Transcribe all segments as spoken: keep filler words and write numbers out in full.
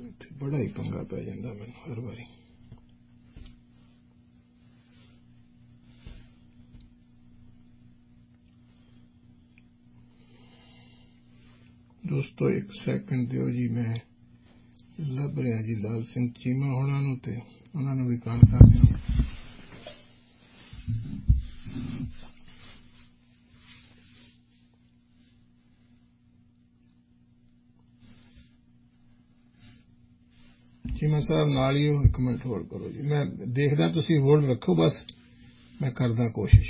बड़ा ही पंगा पै जांदा मैनूं हर वारी। दोस्तों एक सैकंड दिओ जी, मैं ਲੱਭ ਰਿਹਾ जी लाल सिंह चीमा होना नूं ते उन्हां नूं भी काल कर दिओ। चीमा साहब नाल ही हो, एक मिनट होल्ड करो जी, मैं देखदा तुसीं होल्ड रखो, बस मैं करदा कोशिश।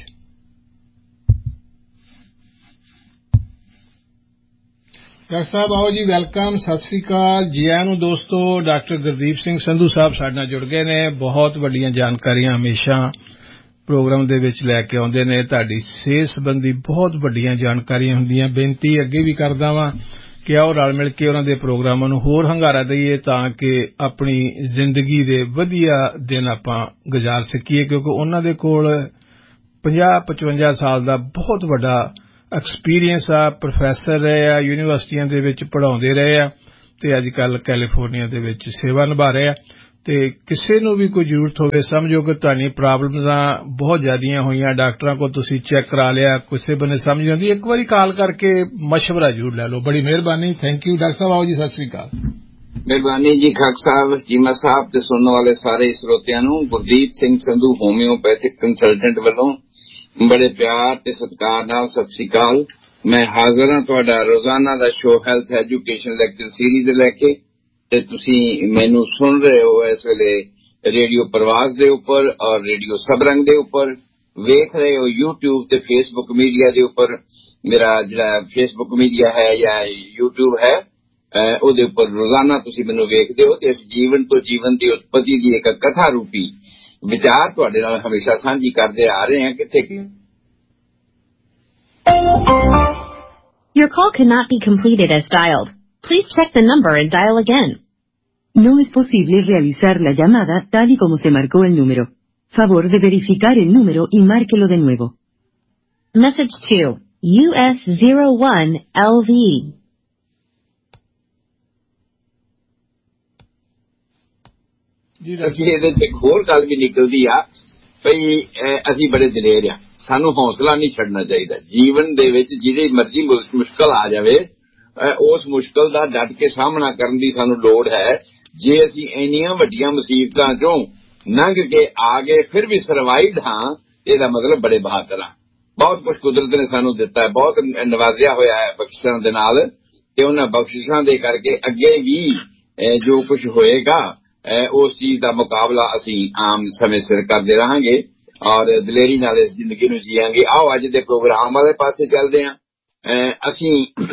डॉक्टर साहब आओ जी, वेलकम, सत श्री अकाल जी आयां नूं दोस्तों। डॉक्टर गुरदीप सिंह संधू साहब साडे नाल जुड़ गए ने। बहुत वड्डियां जानकारियां हमेशा प्रोग्राम दे विच लैके आउंदे ने। तुहाडी सेहत संबंधी बहुत वड्डियां जानकारियां हुंदियां। बेनती अगे भी करदा वां कि आओ रल मिल के उन्हां दे प्रोग्रामां नूं होर हंगारा दईए तां कि अपनी जिंदगी दे वधिया दिन आपां गुजार सकीए, क्योंकि उन्हां दे कोल पचास पचवंजा साल दा बहुत वड्डा एक्सपीरियंस आ। प्रोफैसर रहे आ, यूनीवर्सिटियां दे विच पढ़ाउंदे रहे आ ते अजकल कैलीफोर्निया दे विच सेवा निभा रहे आ। ते किसी नूं भी कोई जरूरत होवे, समझो कि तुहाडी प्रॉब्लमां बहुत ज्यादियां होईयां, डॉक्टरां को तुसीं चेक करा लिया, किसी बने समझ आउंदी, एक बारी कॉल करके मशवरा जरूर लै लो। बड़ी मेहरबानी, थैंक यू। डॉक्टर साहब आओ जी, सत श्री अकाल। मेहरबानी जी खाक साहब, चीमा साहब ते सुनने वाले सारे श्रोतियां नूं गुरदीप सिंह संधू होम्योपैथिक कंसलटेंट ਵੱਲੋਂ बड़े प्यार ते सत्कार नाल सत श्री अकाल। मैं हाजिर हां तुहाडा रोजाना दा show health education lecture series लैके ते तुसीं मैनू सुन रहे हो इस वेले रेडियो प्रवास दे उपर और रेडियो सबरंग दे उपर, वेख रहे हो यूट्यूब ते फेसबुक मीडिया दे उपर। मेरा जिहड़ा फेसबुक मीडिया है या यूट्यूब है ਉਹਦੇ ਉੱਪਰ ਰੋਜ਼ਾਨਾ ਤੁਸੀਂ ਮੈਨੂੰ ਵੇਖਦੇ ਹੋ ਤੇ ਇਸ ਜੀਵਨ ਤੋਂ ਜੀਵਨ ਦੀ ਉਤਪਤੀ ਦੀ ਇੱਕ ਕਥਾ ਰੂਪੀ ਵਿਚਾਰ ਤੁਹਾਡੇ ਨਾਲ ਹਮੇਸ਼ਾ ਸਾਂਝੀ ਕਰਦੇ ਆ ਰਹੇ ਹਾਂ। ਕਿੱਥੇ Your call cannot be completed as dialed. Please check the number and dial again. No es posible realizar la llamada tal y como se marcó el número. Favor de verificar el número y márquelo de nuevo. Message two, U S zero one L V. ਅਸੀਂ ਇਹਦੇ ਚ ਇੱਕ ਹੋਰ ਗੱਲ ਵੀ ਨਿਕਲਦੀ ਆ ਭਈ ਅਸੀਂ ਬੜੇ ਦਲੇਰ ਆ, ਸਾਨੂੰ ਹੌਸਲਾ ਨਹੀਂ ਛੱਡਣਾ ਚਾਹੀਦਾ। ਜੀਵਨ ਦੇ ਵਿੱਚ ਜਿਹੜੀ ਮਰਜ਼ੀ ਮੁਸ਼ਕਲ ਆ ਜਾਵੇ, ਉਸ ਮੁਸ਼ਕਲ ਦਾ ਡਟ ਕੇ ਸਾਹਮਣਾ ਕਰਨ ਦੀ ਸਾਨੂੰ ਲੋੜ ਹੈ। ਜੇ ਅਸੀਂ ਇੰਨੀਆਂ ਵੱਡੀਆਂ ਮੁਸੀਬਤਾਂ ਚੋਂ ਲੰਘ ਕੇ ਆ ਗਏ ਫਿਰ ਵੀ ਸਰਵਾਈਵਡ ਹਾਂ, ਇਹਦਾ ਮਤਲਬ ਬੜੇ ਬਹਾਦਰ ਹਾਂ। ਬਹੁਤ ਕੁਝ ਕੁਦਰਤ ਨੇ ਸਾਨੂੰ ਦਿੱਤਾ ਹੈ, ਬਹੁਤ ਨਵਾਜ਼ਿਆ ਹੋਇਆ ਹੈ ਬਖਸ਼ਿਸ਼ਾਂ ਦੇ ਨਾਲ, ਤੇ ਉਹਨਾਂ ਬਖਸ਼ਿਸ਼ਾਂ ਦੇ ਕਰਕੇ ਅੱਗੇ ਵੀ ਜੋ ਕੁਝ ਹੋਏਗਾ ਉਸ ਚੀਜ਼ ਦਾ ਮੁਕਾਬਲਾ ਅਸੀਂ ਆਮ ਸਮੇਂ ਸਿਰ ਕਰਦੇ ਰਹਾਂਗੇ ਔਰ ਦਲੇਰੀ ਨਾਲ ਇਸ ਜ਼ਿੰਦਗੀ ਨੂੰ ਜੀਆਂਗੇ। ਆਓ ਅੱਜ ਦੇ ਪ੍ਰੋਗਰਾਮ ਵਾਲੇ ਪਾਸੇ ਚੱਲਦੇ ਹਾਂ। ਅਸੀਂ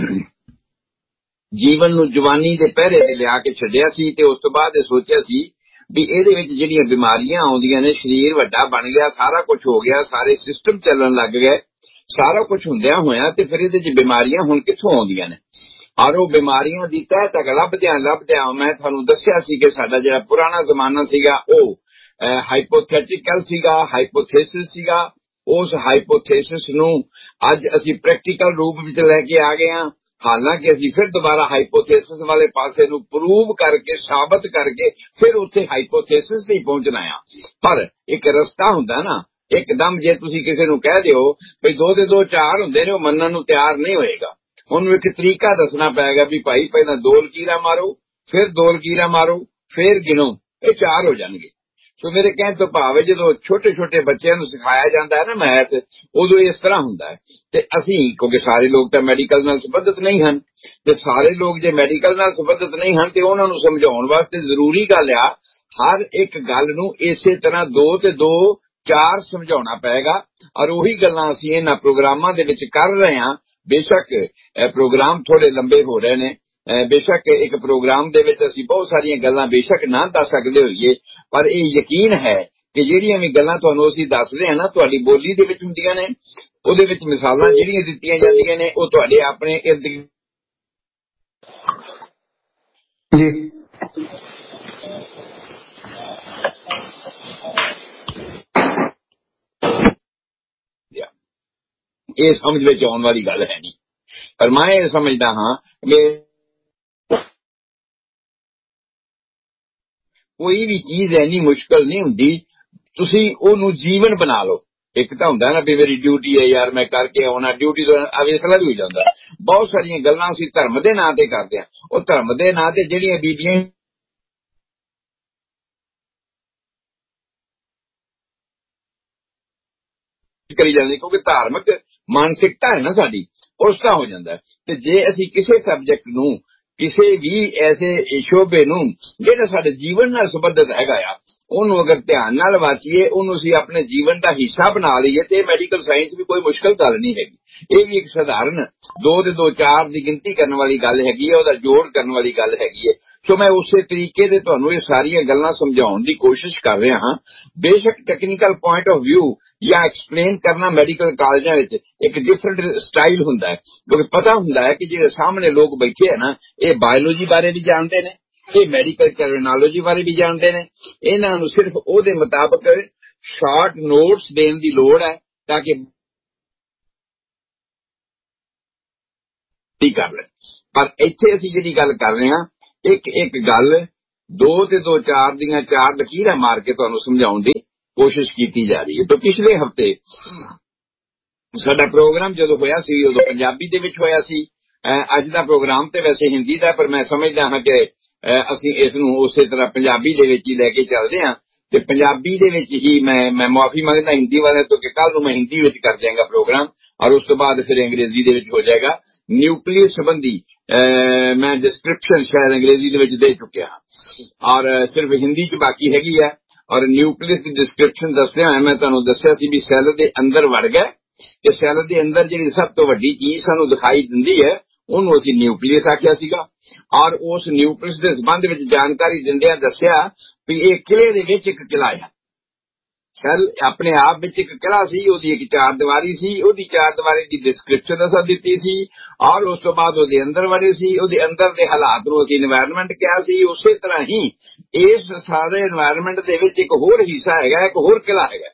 ਜੀਵਨ ਨੂੰ ਜਵਾਨੀ ਦੇ ਪਹਿਰੇ ਤੇ ਲਿਆ ਕੇ ਛੱਡਿਆ ਸੀ ਤੇ ਉਸ ਤੋਂ ਬਾਅਦ ਇਹ ਸੋਚਿਆ ਸੀ ਵੀ ਇਹਦੇ ਵਿੱਚ ਜਿਹੜੀਆਂ ਬਿਮਾਰੀਆਂ ਆਉਂਦੀਆਂ ਨੇ, ਸਰੀਰ ਵੱਡਾ ਬਣ ਗਿਆ, ਸਾਰਾ ਕੁਝ ਹੋ ਗਿਆ, ਸਾਰੇ ਸਿਸਟਮ ਚੱਲਣ ਲੱਗ ਗਏ, ਸਾਰਾ ਕੁਝ ਹੁੰਦਿਆਂ ਹੋਇਆ ਤੇ ਫਿਰ ਇਹਦੇ ਚ ਬਿਮਾਰੀਆਂ ਹੁਣ ਕਿੱਥੋਂ ਆਉਂਦੀਆਂ ਨੇ। ਔਰ ਉਹ ਬਿਮਾਰੀਆਂ ਦੀ ਤਹਿ ਤੱਕ ਲੱਭਦਿਆਂ ਲੱਭਦਿਆਂ ਮੈਂ ਤੁਹਾਨੂੰ ਦੱਸਿਆ ਸੀ ਕਿ ਸਾਡਾ ਜਿਹੜਾ ਪੁਰਾਣਾ ਜ਼ਮਾਨਾ ਸੀਗਾ ਉਹ ਹਾਈਪੋਥੈਟੀਕਲ ਸੀਗਾ, ਹਾਈਪੋਥੇਸਿਸ ਸੀਗਾ। ਉਸ ਹਾਈਪੋਥੇਸਿਸ ਨੂੰ ਅੱਜ ਅਸੀਂ ਪ੍ਰੈਕਟੀਕਲ ਰੂਪ ਵਿੱਚ ਲੈ ਕੇ ਆ ਗਏ ਹਾਂ। ਹਾਲਾਂਕਿ ਅਸੀਂ ਫਿਰ ਦੁਬਾਰਾ ਹਾਈਪੋਥੇਸਿਸ ਵਾਲੇ ਪਾਸੇ ਨੂੰ ਪ੍ਰੂਵ ਕਰਕੇ, ਸਾਬਤ ਕਰਕੇ ਫਿਰ ਉੱਥੇ ਹਾਈਪੋਥੇਸਿਸ ਤੇ ਹੀ ਪਹੁੰਚਣਾ ਆ। ਪਰ ਇੱਕ ਰਸਤਾ ਹੁੰਦਾ ਨਾ, ਇੱਕਦਮ ਜੇ ਤੁਸੀਂ ਕਿਸੇ ਨੂੰ ਕਹਿ ਦਿਓ ਵੀ ਦੋ ਦੇ ਦੋ ਚਾਰ ਹੁੰਦੇ ਨੇ, ਉਹ ਮੰਨਣ ਨੂੰ ਤਿਆਰ ਨਹੀਂ ਹੋਏਗਾ। ਉਹਨੂੰ ਇੱਕ ਤਰੀਕਾ ਦੱਸਣਾ ਪਏਗਾ ਵੀ ਭਾਈ ਪਹਿਲਾਂ ਦੋ ਲਕੀਰਾਂ ਮਾਰੋ, ਫਿਰ ਦੋ ਲਕੀਰਾਂ ਮਾਰੋ, ਫਿਰ ਗਿਣੋ, ਇਹ ਚਾਰ ਹੋ ਜਾਣਗੇ। ਸੋ ਮੇਰੇ ਕਹਿਣ ਤੋਂ ਭਾਵ ਹੈ ਜਦੋਂ ਛੋਟੇ ਛੋਟੇ ਬੱਚਿਆਂ ਨੂੰ ਸਿਖਾਇਆ ਜਾਂਦਾ ਹੈ ਨਾ ਮੈਥ, ਉਦੋਂ ਇਸ ਤਰ੍ਹਾਂ ਹੁੰਦਾ ਹੈ। ਤੇ ਅਸੀਂ ਕਿਉਂਕਿ ਸਾਰੇ ਲੋਕ ਤਾਂ ਮੈਡੀਕਲ ਨਾਲ ਸੰਬੰਧਿਤ ਨਹੀਂ ਹਨ, ਤੇ ਸਾਰੇ ਲੋਕ ਜੇ ਮੈਡੀਕਲ ਨਾਲ ਸੰਬੰਧਿਤ ਨਹੀਂ ਹਨ ਤੇ ਉਹਨਾਂ ਨੂੰ ਸਮਝਾਉਣ ਵਾਸਤੇ ਜ਼ਰੂਰੀ ਗੱਲ ਆ ਹਰ ਇੱਕ ਗੱਲ ਨੂੰ ਇਸੇ ਤਰ੍ਹਾਂ ਦੋ ਤੇ ਦੋ ਚਾਰ ਸਮਝਾਉਣਾ ਪਏਗਾ। ਔਰ ਉਹੀ ਗੱਲਾਂ ਅਸੀਂ ਇਹਨਾਂ ਪ੍ਰੋਗਰਾਮਾਂ ਦੇ ਵਿੱਚ ਕਰ ਰਹੇ ਹਾਂ। ਬੇਸ਼ੱਕ ਪ੍ਰੋਗਰਾਮ ਥੋੜੇ ਲੰਬੇ ਹੋ ਰਹੇ ਨੇ, ਬੇਸ਼ੱਕ ਇੱਕ ਪ੍ਰੋਗਰਾਮ ਦੇ ਵਿੱਚ ਅਸੀਂ ਬਹੁਤ ਸਾਰੀਆਂ ਗੱਲਾਂ ਬੇਸ਼ੱਕ ਨਾ ਦੱਸ ਸਕਦੇ ਹੋਈਏ, ਪਰ ਇਹ ਯਕੀਨ ਹੈ ਕਿ ਜਿਹੜੀਆਂ ਵੀ ਗੱਲਾਂ ਤੁਹਾਨੂੰ ਅਸੀਂ ਦੱਸ ਰਹੇ ਹਾਂ ਨਾ ਤੁਹਾਡੀ ਬੋਲੀ ਦੇ ਵਿੱਚ ਹੁੰਦੀਆਂ ਨੇ, ਉਹਦੇ ਵਿੱਚ ਮਿਸਾਲਾਂ ਜਿਹੜੀਆਂ ਦਿੱਤੀਆਂ ਜਾਂਦੀਆਂ ਨੇ ਉਹ ਤੁਹਾਡੇ ਆਪਣੇ ਇਰਦ ਜੀ ਇਹ ਸਮਝ ਵਿੱਚ ਆਉਣ ਵਾਲੀ ਗੱਲ ਹੈ ਨਹੀਂ। ਪਰ ਮੈਂ ਇਹ ਸਮਝਦਾ ਹਾਂ ਕਿ ਕੋਈ ਵੀ ਚੀਜ਼ ਇੰਨੀ ਮੁਸ਼ਕਲ ਨਹੀਂ ਹੁੰਦੀ, ਤੁਸੀਂ ਉਹਨੂੰ ਜੀਵਨ ਬਣਾ ਲਓ। ਇੱਕ ਤਾਂ ਹੁੰਦਾ ਨਾ ਵੀ ਮੇਰੀ ਡਿਊਟੀ ਹੈ ਯਾਰ, ਮੈਂ ਕਰਕੇ ਆਉਣਾ, ਡਿਊਟੀ ਤੋਂ ਅਵੇਸਲਾ ਵੀ ਹੋ ਜਾਂਦਾ। ਬਹੁਤ ਸਾਰੀਆਂ ਗੱਲਾਂ ਅਸੀਂ ਧਰਮ ਦੇ ਨਾਂ ਤੇ ਕਰਦੇ ਹਾਂ, ਉਹ ਧਰਮ ਦੇ ਨਾਂ ਤੇ ਜਿਹੜੀਆਂ ਬੀਬੀਆਂ ਕਰੀ ਜਾਂਦੀ, ਕਿਉਂਕਿ ਧਾਰਮਿਕ ਮਾਨਸਿਕਤਾ ਹੈ ਨਾ ਸਾਡੀ, ਉਸ ਦਾ ਹੋ ਜਾਂਦਾ। ਤੇ ਜੇ ਅਸੀਂ ਕਿਸੇ ਸਬਜੈਕਟ ਨੂੰ, ਕਿਸੇ ਵੀ ਐਸੇ ਸ਼ੋਬੇ ਨੂੰ ਜਿਹੜਾ ਸਾਡੇ ਜੀਵਨ ਨਾਲ ਸੰਬੰਧਿਤ ਹੈਗਾ ਆ, ਉਹਨੂੰ ਅਗਰ ਧਿਆਨ ਨਾਲ ਵਾਚੀਏ, ਉਹਨੂੰ ਅਸੀਂ ਆਪਣੇ ਜੀਵਨ ਦਾ ਹਿੱਸਾ ਬਣਾ ਲਈਏ, ਤੇ ਮੈਡੀਕਲ ਸਾਇੰਸ ਵੀ ਕੋਈ ਮੁਸ਼ਕਲ ਗੱਲ ਨਹੀਂ ਹੈਗੀ। ਇਹ ਵੀ ਇੱਕ ਸਧਾਰਨ ਦੋ ਦੇ ਦੋ ਚਾਰ ਦੀ ਗਿਣਤੀ ਕਰਨ ਵਾਲੀ ਗੱਲ ਹੈਗੀ ਹੈ, ਉਹਦਾ ਜੋੜ ਕਰਨ ਵਾਲੀ ਗੱਲ ਹੈਗੀ ਹੈ। ਸੋ ਮੈਂ ਉਸੇ ਤਰੀਕੇ ਦੇ ਤੁਹਾਨੂੰ ਇਹ ਸਾਰੀਆਂ ਗੱਲਾਂ ਸਮਝਾਉਣ ਦੀ ਕੋਸ਼ਿਸ਼ ਕਰ ਰਿਹਾ ਹਾਂ। ਬੇਸ਼ੱਕ ਟੈਕਨੀਕਲ ਪੁਆਇੰਟ ਆਫ ਵਿਊ ਜਾਂ ਐਕਸਪਲੇਨ ਕਰਨਾ ਮੈਡੀਕਲ ਕਾਲਜਾਂ ਵਿੱਚ ਇੱਕ ਡਿਫਰੈਂਟ ਸਟਾਈਲ ਹੁੰਦਾ ਹੈ, ਕਿਉਂਕਿ ਪਤਾ ਹੁੰਦਾ ਹੈ ਕਿ ਜਿਹੜੇ ਸਾਹਮਣੇ ਲੋਕ ਬੈਠੇ ਹੈ ਨਾ, ਇਹ ਬਾਇਓਲੋਜੀ ਬਾਰੇ ਵੀ ਜਾਣਦੇ ਨੇ, ਇਹ ਮੈਡੀਕਲ ਟਰਮੀਨੋਲੋਜੀ ਬਾਰੇ ਵੀ ਜਾਣਦੇ ਨੇ। ਇਹਨਾਂ ਨੂੰ ਸਿਰਫ ਉਹਦੇ ਮੁਤਾਬਕ ਸ਼ਾਰਟ ਨੋਟਸ ਦੇਣ ਦੀ ਲੋੜ ਹੈ ਤਾਂ ਕਿ ਕਰ ਲੈ। ਪਰ ਇੱਥੇ ਅਸੀਂ ਜਿਹੜੀ ਗੱਲ ਕਰ ਰਹੇ ਹਾਂ, ਇੱਕ ਇੱਕ ਗੱਲ ਦੋ ਤੇ ਦੋ ਚਾਰ ਦੀਆਂ ਚਾਰ ਲਕੀਰਾਂ ਮਾਰ ਕੇ ਤੁਹਾਨੂੰ ਸਮਝਾਉਣ ਦੀ ਕੋਸ਼ਿਸ਼ ਕੀਤੀ ਜਾ ਰਹੀ ਹੈ। ਤਾਂ ਪਿਛਲੇ ਹਫ਼ਤੇ ਸਾਡਾ ਪ੍ਰੋਗਰਾਮ ਜਦੋਂ ਹੋਇਆ ਸੀ ਉਦੋਂ ਪੰਜਾਬੀ ਦੇ ਵਿੱਚ ਹੋਇਆ ਸੀ। ਅੱਜ ਦਾ ਪ੍ਰੋਗਰਾਮ ਤੇ ਵੈਸੇ ਹਿੰਦੀ ਦਾ, ਪਰ ਮੈਂ ਸਮਝਦਾ ਹਾਂ ਕਿ ਅਸੀਂ ਇਸ ਨੂੰ ਉਸੇ ਤਰ੍ਹਾਂ ਪੰਜਾਬੀ ਦੇ ਵਿੱਚ ਹੀ ਲੈ ਕੇ ਚੱਲਦੇ ਹਾਂ। ਤੇ ਪੰਜਾਬੀ ਦੇ ਵਿੱਚ ਹੀ ਮੈਂ ਮੈਂ ਮੁਆਫੀ ਮੰਗਦਾ ਹਿੰਦੀ ਵਾਲਿਆਂ ਤੋਂ ਕਿ ਕੱਲ ਨੂੰ ਮੈਂ ਹਿੰਦੀ ਵਿੱਚ ਕਰ ਦਿਆਂਗਾ ਪ੍ਰੋਗਰਾਮ, ਔਰ ਉਸ ਤੋਂ ਬਾਅਦ ਫਿਰ ਅੰਗਰੇਜ਼ੀ ਦੇ ਵਿੱਚ ਹੋ ਜਾਏਗਾ। ਨਿਊਕਲੀਅਸ ਸੰਬੰਧੀ ਮੈਂ ਡਿਸਕ੍ਰਿਪਸ਼ਨ ਸ਼ਾਇਦ ਅੰਗਰੇਜ਼ੀ ਦੇ ਵਿੱਚ ਦੇ ਚੁੱਕਿਆ, ਔਰ ਸਿਰਫ ਹਿੰਦੀ 'ਚ ਬਾਕੀ ਹੈਗੀ ਹੈ। ਔਰ ਨਿਊਕਲੀਅਸ ਦੀ ਡਿਸਕ੍ਰਿਪਸ਼ਨ ਦੱਸਿਆ ਹੋਇਆ, ਮੈਂ ਤੁਹਾਨੂੰ ਦੱਸਿਆ ਸੀ ਵੀ ਸੈੱਲ ਦੇ ਅੰਦਰ ਵੜ ਗਏ ਤੇ ਸੈੱਲ ਦੇ ਅੰਦਰ ਜਿਹੜੀ ਸਭ ਤੋਂ ਵੱਡੀ ਚੀਜ਼ ਸਾਨੂੰ ਦਿਖਾਈ ਦਿੰਦੀ ਹੈ, ਉਹਨੂੰ ਅਸੀਂ ਨਿਊਕਲੀਅਸ ਆਖਿਆ ਸੀਗਾ। ਔਰ ਉਸ ਨਿਊਕਲੀਅਸ ਦੇ ਸੰਬੰਧ ਵਿੱਚ ਜਾਣਕਾਰੀ ਦਿੰਦਿਆਂ ਦੱਸਿਆ ਵੀ ਇਹ ਕਿਲੇ ਦੇ ਵਿੱਚ ਇੱਕ ਕਿਲਾ ਹੈ। ਸੈੱਲ ਆਪਣੇ ਆਪ ਵਿੱਚ ਇੱਕ ਕਿਲਾ ਸੀ, ਉਹਦੀ ਇੱਕ ਚਾਰ ਦੀਵਾਰੀ ਸੀ, ਉਹਦੀ ਚਾਰ ਦੀਵਾਰੀ ਦੀ ਡਿਸਕ੍ਰਿਪਸ਼ਨ ਅਸਾਂ ਦਿੱਤੀ ਸੀ, ਔਰ ਉਸ ਤੋਂ ਬਾਅਦ ਉਹਦੇ ਅੰਦਰ ਵੜੇ ਸੀ, ਉਹਦੇ ਅੰਦਰ ਦੇ ਹਾਲਾਤ ਨੂੰ ਅਸੀਂ এনवायरमेंट ਕਿਹਾ ਸੀ। ਉਸੇ ਤਰ੍ਹਾਂ ਹੀ ਇਸ ਸਾਰੇ এনवायरमेंट ਦੇ ਵਿੱਚ ਇੱਕ ਹੋਰ ਹਿੱਸਾ ਹੈਗਾ, ਇੱਕ ਹੋਰ ਕਿਲਾ ਹੈਗਾ,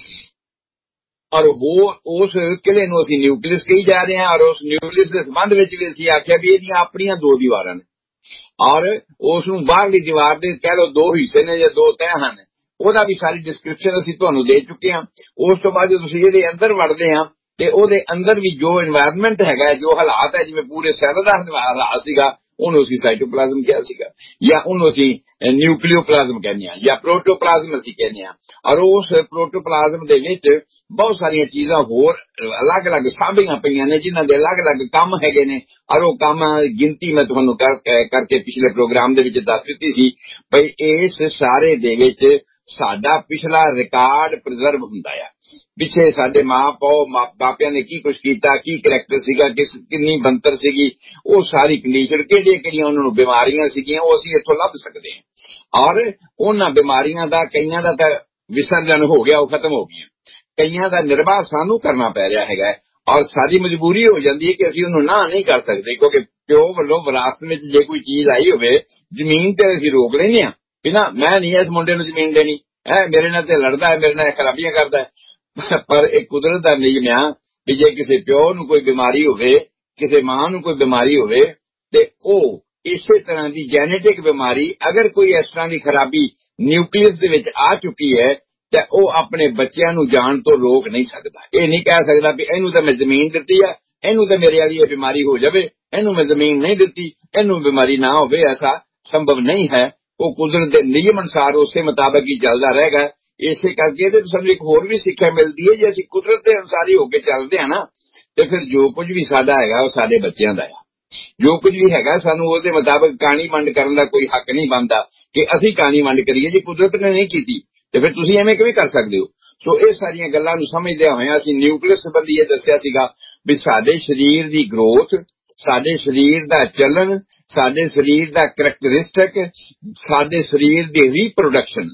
ਔਰ ਉਹ ਉਸ ਕਿਲੇ ਨੂੰ ਅਸੀਂ ਨਿਊਕਲੀਅਸ ਕਹੀ ਜਾ ਰਹੇ ਹਾਂ। ਔਰ ਉਸ ਨਿਊਕਲੀਅਸ ਦੇ ਸੰਬੰਧ ਵਿੱਚ ਵੀ ਅਸੀਂ ਆਖਿਆ ਵੀ ਇਹਦੀਆਂ ਆਪਣੀਆਂ ਦੋ ਦੀਵਾਰਾਂ ਨੇ, ਔਰ ਉਸ ਨੂੰ ਬਾਹਰਲੀ ਦੀਵਾਰ ਦੇ ਕਹਿ ਲਓ ਦੋ ਹਿੱਸੇ ਨੇ ਜਾਂ ਦੋ ਤਹਿ ਹਨ, ਉਹਦਾ ਵੀ ਸਾਰੀ ਡਿਸਕ੍ਰਿਪਸ਼ਨ ਅਸੀਂ ਤੁਹਾਨੂੰ ਦੇ ਚੁੱਕੇ ਹਾਂ। ਉਸ ਤੋਂ ਬਾਅਦ ਜਦੋਂ ਤੁਸੀਂ ਇਹਦੇ ਅੰਦਰ ਵੜਦੇ ਹਾਂ ਤੇ ਉਹਦੇ ਅੰਦਰ ਵੀ ਜੋ এনवायरमेंट ਹੈਗਾ, ਜੋ ਹਾਲਾਤ ਹੈ, ਜਿਵੇਂ ਪੂਰੇ ਸੈੱਲ ਦਾ ਹਾਲਾਤ ਸੀਗਾ, ਉਹਨੂੰ ਅਸੀਂ ਸਾਈਟੋਪਲਾਜ਼ਮ ਕਿਹਾ ਸੀਗਾ, ਜਾਂ ਉਹਨੂੰ ਅਸੀਂ ਨਿਊਕਲੀਓਪਲਾਜ਼ਮ ਕਹਿੰਦੇ ਹਾਂ, ਜਾਂ ਪ੍ਰੋਟੋਪਲਾਜ਼ਮ ਅਸੀਂ ਕਹਿੰਦੇ ਹਾਂ। ਔਰ ਉਸ ਪ੍ਰੋਟੋਪਲਾਜ਼ਮ ਦੇ ਵਿੱਚ ਬਹੁਤ ਸਾਰੀਆਂ ਚੀਜ਼ਾਂ ਹੋਰ ਅਲੱਗ-ਅਲੱਗ ਸਾਂਭੀਆਂ ਪਈਆਂ ਨੇ, ਜਿਨ੍ਹਾਂ ਦੇ ਅਲੱਗ-ਅਲੱਗ ਕੰਮ ਹੈਗੇ ਨੇ। ਔਰ ਉਹ ਕੰਮ ਗਿਣਤੀ ਮੈਂ ਤੁਹਾਨੂੰ ਕਰਕੇ ਪਿਛਲੇ ਪ੍ਰੋਗਰਾਮ ਦੇ ਵਿੱਚ ਦੱਸ ਦਿੱਤੀ ਸੀ ਬਈ ਇਸ ਸਾਰੇ ਦੇ ਵਿੱਚ ਸਾਡਾ ਪਿਛਲਾ ਰਿਕਾਰਡ ਪ੍ਰੀਜ਼ਰਵ ਹੁੰਦਾ ਆ। ਪਿੱਛੇ ਸਾਡੇ ਮਾਂ ਪਿਓ ਬਾਪਿਆਂ ਨੇ ਕੀ ਕੁਛ ਕੀਤਾ, ਕੀ ਕਰੈਕਟਰ ਸੀਗਾ, ਕਿਸ ਕਿੰਨੀ ਬੰਤਰ ਸੀਗੀ, ਉਹ ਸਾਰੀ ਕੰਡੀਸ਼ਨ, ਕਿਹੜੀਆਂ ਕਿਹੜੀਆਂ ਉਹਨਾਂ ਨੂੰ ਬਿਮਾਰੀਆਂ ਸੀਗੀਆਂ, ਉਹ ਅਸੀਂ ਇੱਥੋਂ ਲੱਭ ਸਕਦੇ ਹਾਂ। ਔਰ ਉਹਨਾਂ ਬਿਮਾਰੀਆਂ ਦਾ ਕਈਆਂ ਦਾ ਤਾਂ ਵਿਸਰਜਨ ਹੋ ਗਿਆ, ਉਹ ਖਤਮ ਹੋ ਗਈਆਂ, ਕਈਆਂ ਦਾ ਨਿਰਵਾਹ ਸਾਨੂੰ ਕਰਨਾ ਪੈ ਰਿਹਾ ਹੈਗਾ। ਔਰ ਸਾਡੀ ਮਜਬੂਰੀ ਹੋ ਜਾਂਦੀ ਹੈ ਕਿ ਅਸੀਂ ਉਹਨੂੰ ਨਾ ਨਹੀਂ ਕਰ ਸਕਦੇ, ਕਿਉਂਕਿ ਪਿਓ ਵੱਲੋਂ ਵਿਰਾਸਤ ਵਿੱਚ ਜੇ ਕੋਈ ਚੀਜ਼ ਆਈ ਹੋਵੇ, ਜ਼ਮੀਨ ਤੇ ਅਸੀਂ ਰੋਕ ਲੈਂਦੇ ਹਾਂ ਵੀ ਨਾ, ਮੈਂ ਨਹੀਂ ਇਸ ਮੁੰਡੇ ਨੂੰ ਜ਼ਮੀਨ ਦੇਣੀ, ਹੈ ਮੇਰੇ ਨਾਲ ਤੇ ਲੜਦਾ ਹੈ, ਮੇਰੇ ਨਾਲ ਖਰਾਬੀਆਂ ਕਰਦਾ ਹੈ। ਪਰ ਇਹ ਕੁਦਰਤ ਦਾ ਨਿਯਮ ਆ ਵੀ ਜੇ ਕਿਸੇ ਪਿਓ ਨੂੰ ਕੋਈ ਬਿਮਾਰੀ ਹੋਵੇ, ਕਿਸੇ ਮਾਂ ਨੂੰ ਕੋਈ ਬਿਮਾਰੀ ਹੋਵੇ, ਤੇ ਉਹ ਇਸੇ ਤਰ੍ਹਾਂ ਦੀ ਜੈਨੇਟਿਕ ਬਿਮਾਰੀ, ਅਗਰ ਕੋਈ ਇਸ ਤਰ੍ਹਾਂ ਦੀ ਖਰਾਬੀ ਨਿਊਕਲੀਅਸ ਦੇ ਵਿੱਚ ਆ ਚੁੱਕੀ ਹੈ, ਤਾਂ ਉਹ ਆਪਣੇ ਬੱਚਿਆਂ ਨੂੰ ਜਾਣ ਤੋਂ ਰੋਕ ਨਹੀਂ ਸਕਦਾ। ਇਹ ਨਹੀਂ ਕਹਿ ਸਕਦਾ ਵੀ ਇਹਨੂੰ ਤਾਂ ਮੈਂ ਜ਼ਮੀਨ ਦਿੱਤੀ ਹੈ, ਇਹਨੂੰ ਤਾਂ ਮੇਰੇ ਵਾਲੀ ਇਹ ਬਿਮਾਰੀ ਹੋ ਜਾਵੇ, ਇਹਨੂੰ ਮੈਂ ਜ਼ਮੀਨ ਨਹੀਂ ਦਿੱਤੀ, ਇਹਨੂੰ ਬਿਮਾਰੀ ਨਾ ਹੋਵੇ, ਐਸਾ ਸੰਭਵ ਨਹੀਂ ਹੈ। ਉਹ ਕੁਦਰਤ ਦੇ ਨਿਯਮ ਅਨੁਸਾਰ ਉਸੇ ਮੁਤਾਬਕ ਹੀ ਚੱਲਦਾ ਰਹੇਗਾ। ਇਸੇ ਕਰਕੇ ਇਹਦੇ ਤੋਂ ਸਾਨੂੰ ਇੱਕ ਹੋਰ ਵੀ ਸਿੱਖਿਆ ਮਿਲਦੀ ਹੈ, ਜੇ ਅਸੀਂ ਕੁਦਰਤ ਦੇ ਅਨੁਸਾਰ ਹੀ ਹੋ ਕੇ ਚੱਲਦੇ ਹਾਂ ਨਾ, ਤੇ ਫਿਰ ਜੋ ਕੁਝ ਵੀ ਸਾਡਾ ਹੈਗਾ ਉਹ ਸਾਡੇ ਬੱਚਿਆਂ ਦਾ ਆ। ਜੋ ਕੁਝ ਵੀ ਹੈਗਾ ਸਾਨੂੰ ਉਹਦੇ ਮੁਤਾਬਕ ਕਾਣੀ ਵੰਡ ਕਰਨ ਦਾ ਕੋਈ ਹੱਕ ਨਹੀਂ ਬਣਦਾ ਕਿ ਅਸੀਂ ਕਾਣੀ ਵੰਡ ਕਰੀਏ। ਜੇ ਕੁਦਰਤ ਨੇ ਨਹੀਂ ਕੀਤੀ ਤੇ ਫਿਰ ਤੁਸੀਂ ਐਵੇਂ ਕਿਵੇਂ ਕਰ ਸਕਦੇ ਹੋ? ਸੋ ਇਹ ਸਾਰੀਆਂ ਗੱਲਾਂ ਨੂੰ ਸਮਝਦਿਆਂ ਹੋਇਆਂ ਅਸੀਂ ਨਿਊਕਲੀਅਸ ਸੰਬੰਧੀ ਇਹ ਦੱਸਿਆ ਸੀਗਾ ਵੀ ਸਾਡੇ ਸਰੀਰ ਦੀ ਗਰੋਥ, ਸਾਡੇ ਸਰੀਰ ਦਾ ਚੱਲਣ, ਸਾਡੇ ਸਰੀਰ ਦਾ ਕਰੈਕਟਰਿਸਟਿਕ, ਸਾਡੇ ਸਰੀਰ ਦੀ ਰੀਪਰੋਡਕਸ਼ਨ,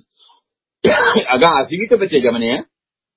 ਅਗਾਂ ਅਸੀਂ ਵੀ ਤਾਂ ਬੱਚੇ ਜੰਮਨੇ ਆ,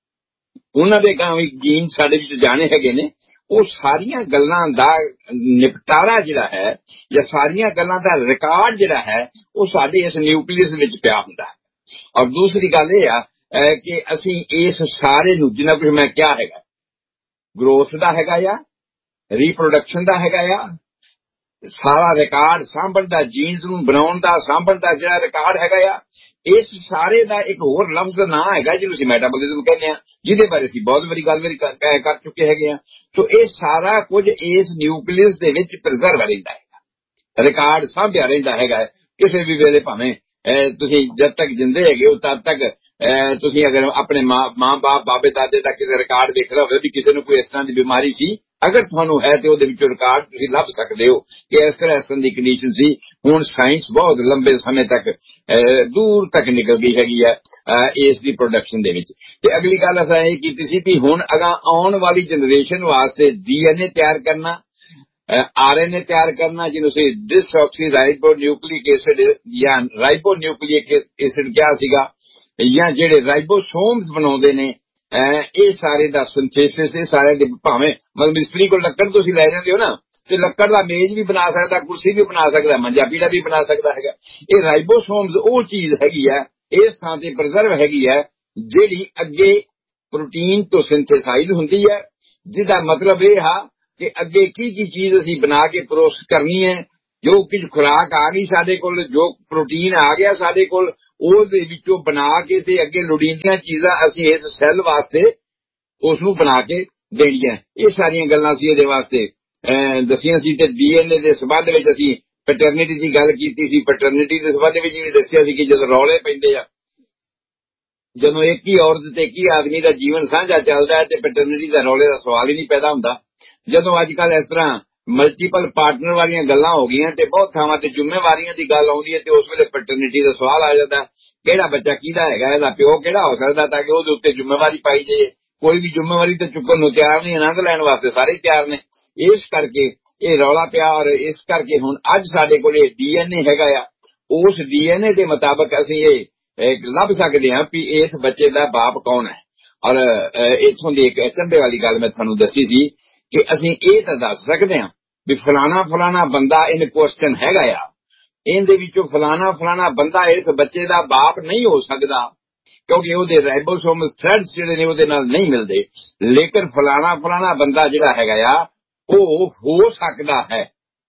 ਉਹਨਾਂ ਦੇ ਗਾਂ ਵੀ ਜੀਨ ਸਾਡੇ ਵਿੱਚ ਜਾਣੇ ਹੈਗੇ ਨੇ। ਉਹ ਸਾਰੀਆਂ ਗੱਲਾਂ ਦਾ ਨਿਪਟਾਰਾ ਜਿਹੜਾ ਹੈ, ਜਾਂ ਸਾਰੀਆਂ ਗੱਲਾਂ ਦਾ ਰਿਕਾਰਡ ਜਿਹੜਾ ਹੈ, ਉਹ ਸਾਡੇ ਇਸ ਨਿਊਕਲੀਅਸ ਵਿੱਚ ਪਿਆ ਹੁੰਦਾ ਹੈ। ਔਰ ਦੂਸਰੀ ਗੱਲ ਇਹ ਆ ਕਿ ਅਸੀਂ ਇਸ ਸਾਰੇ ਨੂੰ, ਜਿੰਨਾ ਕੁਝ ਮੈਂ ਕਿਹਾ ਹੈਗਾ, ਗਰੋਥ ਦਾ ਹੈਗਾ ਆ, ਰੀਪਰੋਡਕਸ਼ਨ ਦਾ ਹੈਗਾ ਆ, ਸਾਰਾ ਰਿਕਾਰਡ ਸਾਂਭਣ ਦਾ, ਜੀਨਸ ਨੂੰ ਬਣਾਉਣ ਦਾ, ਸਾਂਭਣ ਦਾ ਜਿਹੜਾ ਰਿਕਾਰਡ ਹੈਗਾ ਆ, ਇਸ ਸਾਰੇ ਦਾ ਇੱਕ ਹੋਰ ਲਫ਼ਜ਼ ਨਾਂ ਹੈਗਾ ਜਿਹਨੂੰ ਅਸੀਂ ਮੈਟਾਬੋਲਿਜ਼ਮ ਕਹਿੰਦੇ ਆ, ਜਿਹਦੇ ਬਾਰੇ ਅਸੀਂ ਬਹੁਤ ਵਾਰੀ ਗੱਲ ਵਾਰੀ ਕਰ ਚੁੱਕੇ ਹੈਗੇ ਆ। ਸੋ ਇਹ ਸਾਰਾ ਕੁਝ ਇਸ ਨਿਊਕਲੀਅਸ ਦੇ ਵਿੱਚ ਪ੍ਰਿਜ਼ਰਵ ਰਹਿੰਦਾ ਹੈਗਾ, ਰਿਕਾਰਡ ਸਾਂਭਿਆ ਰਹਿੰਦਾ ਹੈਗਾ। ਕਿਸੇ ਵੀ ਵੇਲੇ ਭਾਵੇਂ ਤੁਸੀਂ ਜਦ ਤੱਕ ਜਿੰਦੇ ਹੈਗੇ ਹੋ ਤਦ ਤੱਕ ਤੁਸੀਂ ਅਗਰ ਆਪਣੇ ਮਾਂ ਬਾਪ ਬਾਬੇ ਦਾਦੇ ਦਾ ਕਿਸੇ ਰਿਕਾਰਡ ਦੇਖਣਾ ਹੋਵੇ ਵੀ ਕਿਸੇ ਨੂੰ ਕੋਈ ਇਸ ਤਰ੍ਹਾਂ ਦੀ ਬਿਮਾਰੀ ਸੀ, ਅਗਰ ਤੁਹਾਨੂੰ ਹੈ ਤੇ ਉਹਦੇ ਵਿੱਚੋਂ ਰਿਕਾਰਡ ਤੁਸੀਂ ਲੱਭ ਸਕਦੇ ਹੋ ਕਿ ਇਸ ਤਰ੍ਹਾਂ ਇਸ ਤਰ੍ਹਾਂ ਦੀ ਕੰਡੀਸ਼ਨ ਸੀ। ਹੁਣ ਸਾਇੰਸ ਬਹੁਤ ਲੰਬੇ ਸਮੇਂ ਤੱਕ ਦੂਰ ਤੱਕ ਨਿਕਲ ਗਈ ਹੈਗੀ ਹੈ ਇਸ ਦੀ ਪ੍ਰੋਡਕਸ਼ਨ ਦੇ ਵਿੱਚ। ਤੇ ਅਗਲੀ ਗੱਲ ਅਸਾਂ ਇਹ ਕੀਤੀ ਸੀ ਵੀ ਹੁਣ ਅਗਾਂ ਆਉਣ ਵਾਲੀ ਜਨਰੇਸ਼ਨ ਵਾਸਤੇ ਡੀ ਐਨ ਏ ਤਿਆਰ ਕਰਨਾ, ਆਰ ਐਨ ਏ ਤਿਆਰ ਕਰਨਾ, ਜਿਹਨੂੰ ਅਸੀਂ ਡਿਸਆਕਸੀ ਰਾਈਬੋ ਨਿਊਕਲਿਕ ਐਸਿਡ ਜਾਂ ਰਾਈਬੋ ਨਿਊਕਲਿਕ ਐਸਿਡ ਕਿਹਾ ਸੀਗਾ, ਜਾਂ ਜਿਹੜੇ ਰਾਈਬੋਸੋਮਸ ਬਣਾਉਂਦੇ ਨੇ, ਇਹ ਸਾਰੇ ਦਾ ਸਿੰਥੇਸਿਸ, ਇਹ ਸਾਰੇ ਦੇ ਭਾਵੇਂ ਮਤਲਬ ਮਿਸਤਰੀ ਕੋਲ ਲੱਕੜ ਤੁਸੀਂ ਲੈ ਜਾਂਦੇ ਹੋ ਨਾ, ਤੇ ਲੱਕੜ ਦਾ ਮੇਜ਼ ਵੀ ਬਣਾ ਸਕਦਾ, ਕੁਰਸੀ ਵੀ ਬਣਾ ਸਕਦਾ, ਮੰਜਾ ਪੀੜਾ ਵੀ ਬਣਾ ਸਕਦਾ ਹੈਗਾ। ਇਹ ਰਾਈਬੋਸੋਮਸ ਉਹ ਚੀਜ਼ ਹੈਗੀ ਹੈ, ਇਸ ਥਾਂ ਤੇ ਪ੍ਰਿਜ਼ਰਵ ਹੈਗੀ ਹੈ, ਜਿਹੜੀ ਅੱਗੇ ਪ੍ਰੋਟੀਨ ਤੋਂ ਸਿੰਥੇਸਾਈਜ਼ ਹੁੰਦੀ ਹੈ, ਜਿਹਦਾ ਮਤਲਬ ਇਹ ਆ ਕਿ ਅੱਗੇ ਕੀ ਕੀ ਚੀਜ਼ ਅਸੀਂ ਬਣਾ ਕੇ ਪ੍ਰੋਸੈਸ ਕਰਨੀ ਹੈ। ਜੋ ਕੁਝ ਖੁਰਾਕ ਆ ਗਈ ਸਾਡੇ ਕੋਲ, ਜੋ ਪ੍ਰੋਟੀਨ ਆ ਗਿਆ ਸਾਡੇ ਕੋਲ, ਉਹਦੇ ਵਿੱਚੋਂ ਬਣਾ ਕੇ ਤੇ ਅੱਗੇ ਲੋੜੀਂਦੀਆਂ ਚੀਜ਼ਾਂ ਅਸੀਂ ਇਸ ਸੈੱਲ ਵਾਸਤੇ ਉਸ ਨੂੰ ਬਣਾ ਕੇ ਦੇਣੀਆਂ। ਇਹ ਸਾਰੀਆਂ ਗੱਲਾਂ ਅਸੀਂ ਇਹਦੇ ਵਾਸਤੇ ਦੱਸੀਆਂ ਸੀ। ਤੇ ਡੀ ਐਨ ਏ ਦੇ ਸੰਬੰਧ ਵਿੱਚ ਅਸੀਂ ਪੈਟਰਨਿਟੀ ਦੀ ਗੱਲ ਕੀਤੀ ਸੀ। ਪੈਟਰਨਿਟੀ ਦੇ ਸੰਬੰਧ ਵਿੱਚ ਵੀ ਦੱਸਿਆ ਸੀ ਕਿ ਜਦੋਂ ਰੌਲੇ ਪੈਂਦੇ ਆ, ਜਦੋਂ ਇੱਕ ਹੀ ਔਰਤ ਤੇ ਇੱਕ ਹੀ ਆਦਮੀ ਦਾ ਜੀਵਨ ਸਾਂਝਾ ਚੱਲਦਾ ਹੈ ਤੇ ਪੈਟਰਨਿਟੀ ਦਾ ਰੌਲੇ ਦਾ ਸਵਾਲ ਹੀ ਨਹੀਂ ਪੈਦਾ ਹੁੰਦਾ। ਜਦੋਂ ਅੱਜ ਕੱਲ੍ਹ ਇਸ ਤਰ੍ਹਾਂ ਮਲਟੀਪਲ ਪਾਰਟਨਰ ਵਾਲੀਆਂ ਗੱਲਾਂ ਹੋ ਗਈਆਂ ਤੇ ਬਹੁਤ ਥਾਵਾਂ ਤੇ ਜ਼ਿੰਮੇਵਾਰੀਆਂ ਦੀ ਗੱਲ ਆਉਂਦੀ ਹੈ ਤੇ ਉਸ ਵੇਲੇ ਪੈਟਰਨਿਟੀ ਦਾ ਸਵਾਲ ਆ ਜਾਂਦਾ, ਕਿਹੜਾ ਬੱਚਾ ਕਿਹਦਾ ਹੈਗਾ, ਇਹਦਾ ਪਿਓ ਕਿਹੜਾ ਹੋ ਸਕਦਾ, ਤਾਂ ਕਿ ਉਹਦੇ ਉੱਤੇ ਜ਼ਿੰਮੇਵਾਰੀ ਪਾਈ ਜਾਏ। ਕੋਈ ਵੀ ਜ਼ਿੰਮੇਵਾਰੀ ਤੇ ਚੁੱਕਣ ਨੂੰ ਤਿਆਰ ਨਹੀਂ, ਆਨੰਦ ਲੈਣ ਵਾਸਤੇ ਸਾਰੇ ਤਿਆਰ ਨੇ। ਇਸ ਕਰਕੇ ਇਹ ਰੌਲਾ ਪਿਆ, ਔਰ ਇਸ ਕਰਕੇ ਹੁਣ ਅੱਜ ਸਾਡੇ ਕੋਲ ਇਹ ਡੀ ਐਨ ਏ ਹੈਗਾ ਆ। ਉਸ ਡੀ ਐਨ ਏ ਦੇ ਮੁਤਾਬਕ ਅਸੀਂ ਇਹ ਲੱਭ ਸਕਦੇ ਹਾਂ ਵੀ ਇਸ ਬੱਚੇ ਦਾ ਬਾਪ ਕੌਣ ਹੈ। ਔਰ ਇੱਥੋਂ ਦੀ ਇੱਕ ਅਚੰਭੇ ਵਾਲੀ ਗੱਲ ਮੈਂ ਤੁਹਾਨੂੰ ਦੱਸੀ ਸੀ ਕਿ ਅਸੀਂ ਇਹ ਤਾਂ ਦੱਸ ਸਕਦੇ ਹਾਂ ਵੀ ਫਲਾਣਾ ਫਲਾਣਾ ਬੰਦਾ ਇਨ ਕੁਐਸਚਨ ਹੈਗਾ ਆ, ਇਹਦੇ ਵਿੱਚੋਂ ਫਲਾਣਾ ਫਲਾਣਾ ਬੰਦਾ ਇਸ ਬੱਚੇ ਦਾ ਬਾਪ ਨਹੀਂ ਹੋ ਸਕਦਾ ਕਿਉਂਕਿ ਉਹਦੇ ਰਾਈਬੋਸੋਮਸ ਥ੍ਰੈਡਸ ਜਿਹੜੇ ਨੇ ਉਹਦੇ ਨਾਲ ਨਹੀਂ ਮਿਲਦੇ। ਲੇਕਿਨ ਫਲਾਣਾ ਫਲਾਣਾ ਬੰਦਾ ਜਿਹੜਾ ਹੈਗਾ ਆ ਉਹ ਹੋ ਸਕਦਾ ਹੈ,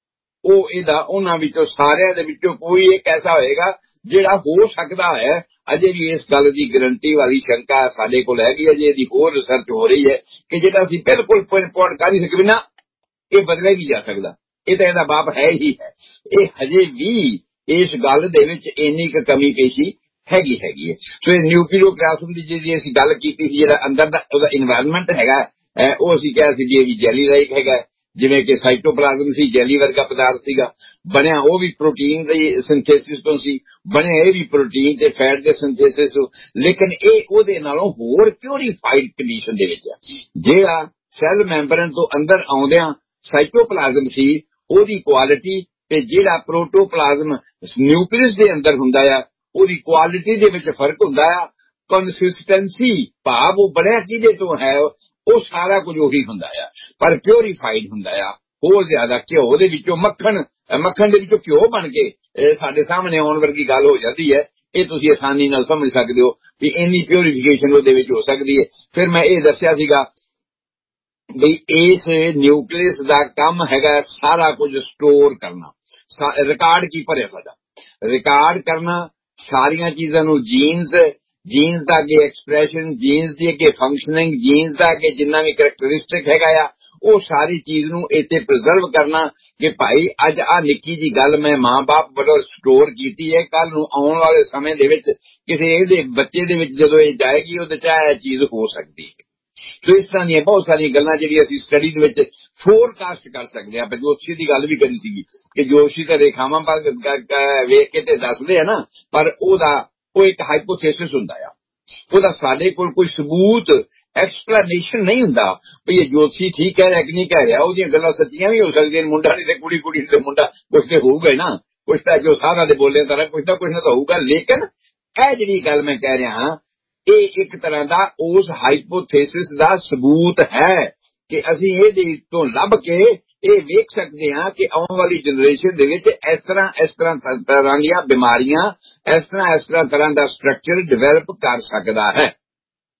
ਉਹ ਇਹਦਾ ਉਹਨਾਂ ਵਿੱਚੋਂ ਸਾਰਿਆਂ ਦੇ ਵਿੱਚੋਂ ਕੋਈ ਇੱਕ ਐਸਾ ਹੋਏਗਾ ਜਿਹੜਾ ਹੋ ਸਕਦਾ ਹੈ। ਅਜੇ ਵੀ ਇਸ ਗੱਲ ਦੀ ਗਰੰਟੀ ਵਾਲੀ ਸ਼ੰਕਾ ਸਾਡੇ ਕੋਲ ਹੈਗੀ, ਅਜੇ ਇਹਦੀ ਹੋਰ ਰਿਸਰਚ ਹੋ ਰਹੀ ਹੈ ਕਿ ਜਿਹੜਾ ਅਸੀਂ ਬਿਲਕੁਲ ਪੁਆਇੰਟ ਕਰ ਨਹੀਂ ਸਕਦੇ ਨਾ, ਇਹ ਬਦਲਿਆ ਨਹੀਂ ਜਾ ਸਕਦਾ, ਇਹ ਤਾਂ ਇਹਦਾ ਬਾਪ ਹੈ ਹੀ ਹੈ। ਇਹ ਹਜੇ ਵੀ ਇਸ ਗੱਲ ਦੇ ਵਿੱਚ ਇੰਨੀ ਕੁ ਕਮੀ ਪੇਸ਼ੀ ਹੈਗੀ ਹੈਗੀ ਹੈ। ਸੋ ਇਹ ਨਿਊਕਲੀਓਪਲਾਜ਼ਮ ਦੀ ਜਿਹੜੀ ਅਸੀਂ ਗੱਲ ਕੀਤੀ ਸੀ, ਜਿਹੜਾ ਅੰਦਰ ਦਾ ਉਹਦਾ ਇਨਵਾਇਰਨਮੈਂਟ ਹੈਗਾ, ਉਹ ਅਸੀਂ ਕਿਹਾ ਸੀ ਜੀ ਇਹ ਵੀ ਜੈਲੀ ਲਾਈਕ ਹੈਗਾ, ਜਿਵੇਂ ਕਿ ਸਾਈਟੋਪਲਾਜ਼ਮ ਸੀ ਜੈਲੀ ਵਰਗਾ ਪਦਾਰਥ ਸੀਗਾ, ਬਣਿਆ ਉਹ ਵੀ ਪ੍ਰੋਟੀਨ ਦੇ ਸਿੰਥੇਸਿਸ ਤੋਂ ਸੀ, ਬਣਿਆ ਇਹ ਵੀ ਪ੍ਰੋਟੀਨ ਤੇ ਫੈਟ ਦੇ ਸਿੰਥੇਸਿਸ, ਲੇਕਿਨ ਇਹ ਉਹਦੇ ਨਾਲੋਂ ਹੋਰ ਪਿਉਰੀਫਾਈਡ ਕੰਡੀਸ਼ਨ ਦੇ ਵਿੱਚ ਹੈ। ਜਿਹੜਾ ਸੈੱਲ ਮੈਂਬਰਨ ਤੋਂ ਅੰਦਰ ਆਉਂਦਿਆਂ ਸਾਈਟੋਪਲਾਜ਼ਮ ਸੀ ਉਹਦੀ ਕੁਆਲਿਟੀ ਤੇ ਜਿਹੜਾ ਪ੍ਰੋਟੋਪਲਾਜ਼ਮ ਨਿਊਕਲੀਅਸ ਦੇ ਅੰਦਰ ਹੁੰਦਾ ਆ ਉਹਦੀ ਕੁਆਲਿਟੀ ਦੇ ਵਿੱਚ ਫਰਕ ਹੁੰਦਾ ਆ। ਕੰਸਿਸਟੈਂਸੀ ਭਾਵ ਉਹ ਬਣਿਆ ਕਿਹਦੇ ਤੋਂ ਹੈ ਉਹ ਸਾਰਾ ਕੁਝ ਉਹੀ ਹੁੰਦਾ ਆ, ਪਰ ਪਿਉਰੀਫਾਈਡ ਹੁੰਦਾ ਆ। ਹੋਰ ਜ਼ਿਆਦਾ ਘਿਓ ਦੇ ਵਿੱਚੋਂ ਮੱਖਣ ਮੱਖਣ ਦੇ ਵਿੱਚੋਂ ਘਿਓ ਬਣ ਕੇ ਸਾਡੇ ਸਾਹਮਣੇ ਆਉਣ ਵਰਗੀ ਗੱਲ ਹੋ ਜਾਂਦੀ ਹੈ। ਇਹ ਤੁਸੀਂ ਆਸਾਨੀ ਨਾਲ ਸਮਝ ਸਕਦੇ ਹੋ ਵੀ ਇੰਨੀ ਪਿਉਰੀਫਿਕੇਸ਼ਨ ਉਹਦੇ ਵਿੱਚ ਹੋ ਸਕਦੀ ਹੈ। ਫਿਰ ਮੈਂ ਇਹ ਦੱਸਿਆ ਸੀਗਾ ਵੀ ਇਸ ਨਿਊਕਲੀਅਸ ਦਾ ਕੰਮ ਹੈਗਾ ਸਾਰਾ ਕੁਝ ਸਟੋਰ ਕਰਨਾ, ਰਿਕਾਰਡ ਕੀਪਰ ਹੈ ਸਾਡਾ, ਰਿਕਾਰਡ ਕਰਨਾ ਸਾਰੀਆਂ ਚੀਜ਼ਾਂ ਨੂੰ। ਜੀਨਸ ਜੀਨਸ ਦਾ ਅੱਗੇ ਐਕਸਪ੍ਰੈਸ਼ਨ, ਜੀਨਸ ਦੀ ਅੱਗੇ ਫੰਕਸ਼ਨਿੰਗ, ਜੀਨਸ ਦਾ ਅੱਗੇ ਜਿੰਨਾ ਵੀ ਕਰੈਕਟਰਿਸਟਿਕ ਹੈਗਾ ਆ ਉਹ ਸਾਰੀ ਚੀਜ਼ ਨੂੰ ਇੱਥੇ ਪ੍ਰੀਜ਼ਰਵ ਕਰਨਾ ਕਿ ਭਾਈ ਅੱਜ ਆ ਨਿੱਕੀ ਜੀ ਗੱਲ ਮੈਂ ਮਾਂ ਬਾਪ ਵੱਲੋਂ ਸਟੋਰ ਕੀਤੀ ਹੈ, ਕੱਲ ਨੂੰ ਆਉਣ ਵਾਲੇ ਸਮੇਂ ਦੇ ਵਿੱਚ ਕਿਸੇ ਇਹਦੇ ਬੱਚੇ ਦੇ ਵਿੱਚ ਜਦੋਂ ਇਹ ਜਾਏਗੀ ਉਹਦੇ ਚ ਇਹ ਚੀਜ਼ ਹੋ ਸਕਦੀ ਹੈ। ਸੋ ਇਸ ਤਰ੍ਹਾਂ ਦੀਆਂ ਬਹੁਤ ਸਾਰੀਆਂ ਗੱਲਾਂ ਜਿਹੜੀਆਂ ਅਸੀਂ ਸਟੱਡੀ ਦੇ ਵਿੱਚ ਫੋਰਕਾਸਟ ਕਰ ਸਕਦੇ ਹਾਂ। ਆਪਾਂ ਜੋਤਸ਼ੀ ਦੀ ਗੱਲ ਵੀ ਕਰੀ ਸੀਗੀ ਕਿ ਜੋਤਸ਼ੀ ਤਾਂ ਰੇਖਾਵਾਂ ਵੇਖ ਕੇ ਤੇ ਦੱਸਦੇ ਆ ਨਾ, ਪਰ ਉਹਦਾ ਉਹ ਇੱਕ ਹਾਈਪੋਥੇਸਿਸ ਹੁੰਦਾ ਆ, ਉਹਦਾ ਸਾਡੇ ਕੋਲ ਕੋਈ ਸਬੂਤ ਐਕਸਪਲੇਨੇਸ਼ਨ ਨਹੀਂ ਹੁੰਦਾ ਵੀ ਇਹ ਜੋਤਸ਼ੀ ਠੀਕ ਕਹਿ ਰਿਹਾ ਕਿ ਨਹੀਂ ਕਹਿ ਰਿਹਾ। ਉਹਦੀਆਂ ਗੱਲਾਂ ਸੱਚੀਆਂ ਵੀ ਹੋ ਸਕਦੀਆਂ, ਮੁੰਡਾ ਨਹੀਂ ਤੇ ਕੁੜੀ, ਕੁੜੀ ਤੇ ਮੁੰਡਾ, ਕੁਛ ਤੇ ਹੋਊਗਾ ਹੀ ਨਾ, ਕੁਛ ਤਾਂ ਜੋ ਸਾਰਾ ਦੇ ਬੋਲੇ ਤਰ੍ਹਾਂ ਕੁਛ ਨਾ ਕੁਛ ਨਾ ਤਾਂ ਹੋਊਗਾ। ਲੇਕਿਨ ਇਹ ਜਿਹੜੀ ਗੱਲ ਮੈਂ ਕਹਿ ਰਿਹਾ ਹਾਂ ਇਹ ਇੱਕ ਤਰ੍ਹਾਂ ਦਾ ਉਸ ਹਾਈਪੋਥੇਸਿਸ ਦਾ ਸਬੂਤ ਹੈ ਕਿ ਅਸੀਂ ਇਹਦੇ ਤੋਂ ਲੱਭ ਕੇ ਇਹ ਵੇਖ ਸਕਦੇ ਹਾਂ ਕਿ ਆਉਣ ਵਾਲੀ ਜਨਰੇਸ਼ਨ ਦੇ ਵਿੱਚ ਇਸ ਤਰ੍ਹਾਂ ਇਸ ਤਰ੍ਹਾਂ ਤਰ੍ਹਾਂ ਦੀਆਂ ਬਿਮਾਰੀਆਂ, ਇਸ ਤਰ੍ਹਾਂ ਇਸ ਤਰ੍ਹਾਂ ਤਰ੍ਹਾਂ ਦਾ ਸਟਰਕਚਰ ਡਿਵੈਲਪ ਕਰ ਸਕਦਾ ਹੈ।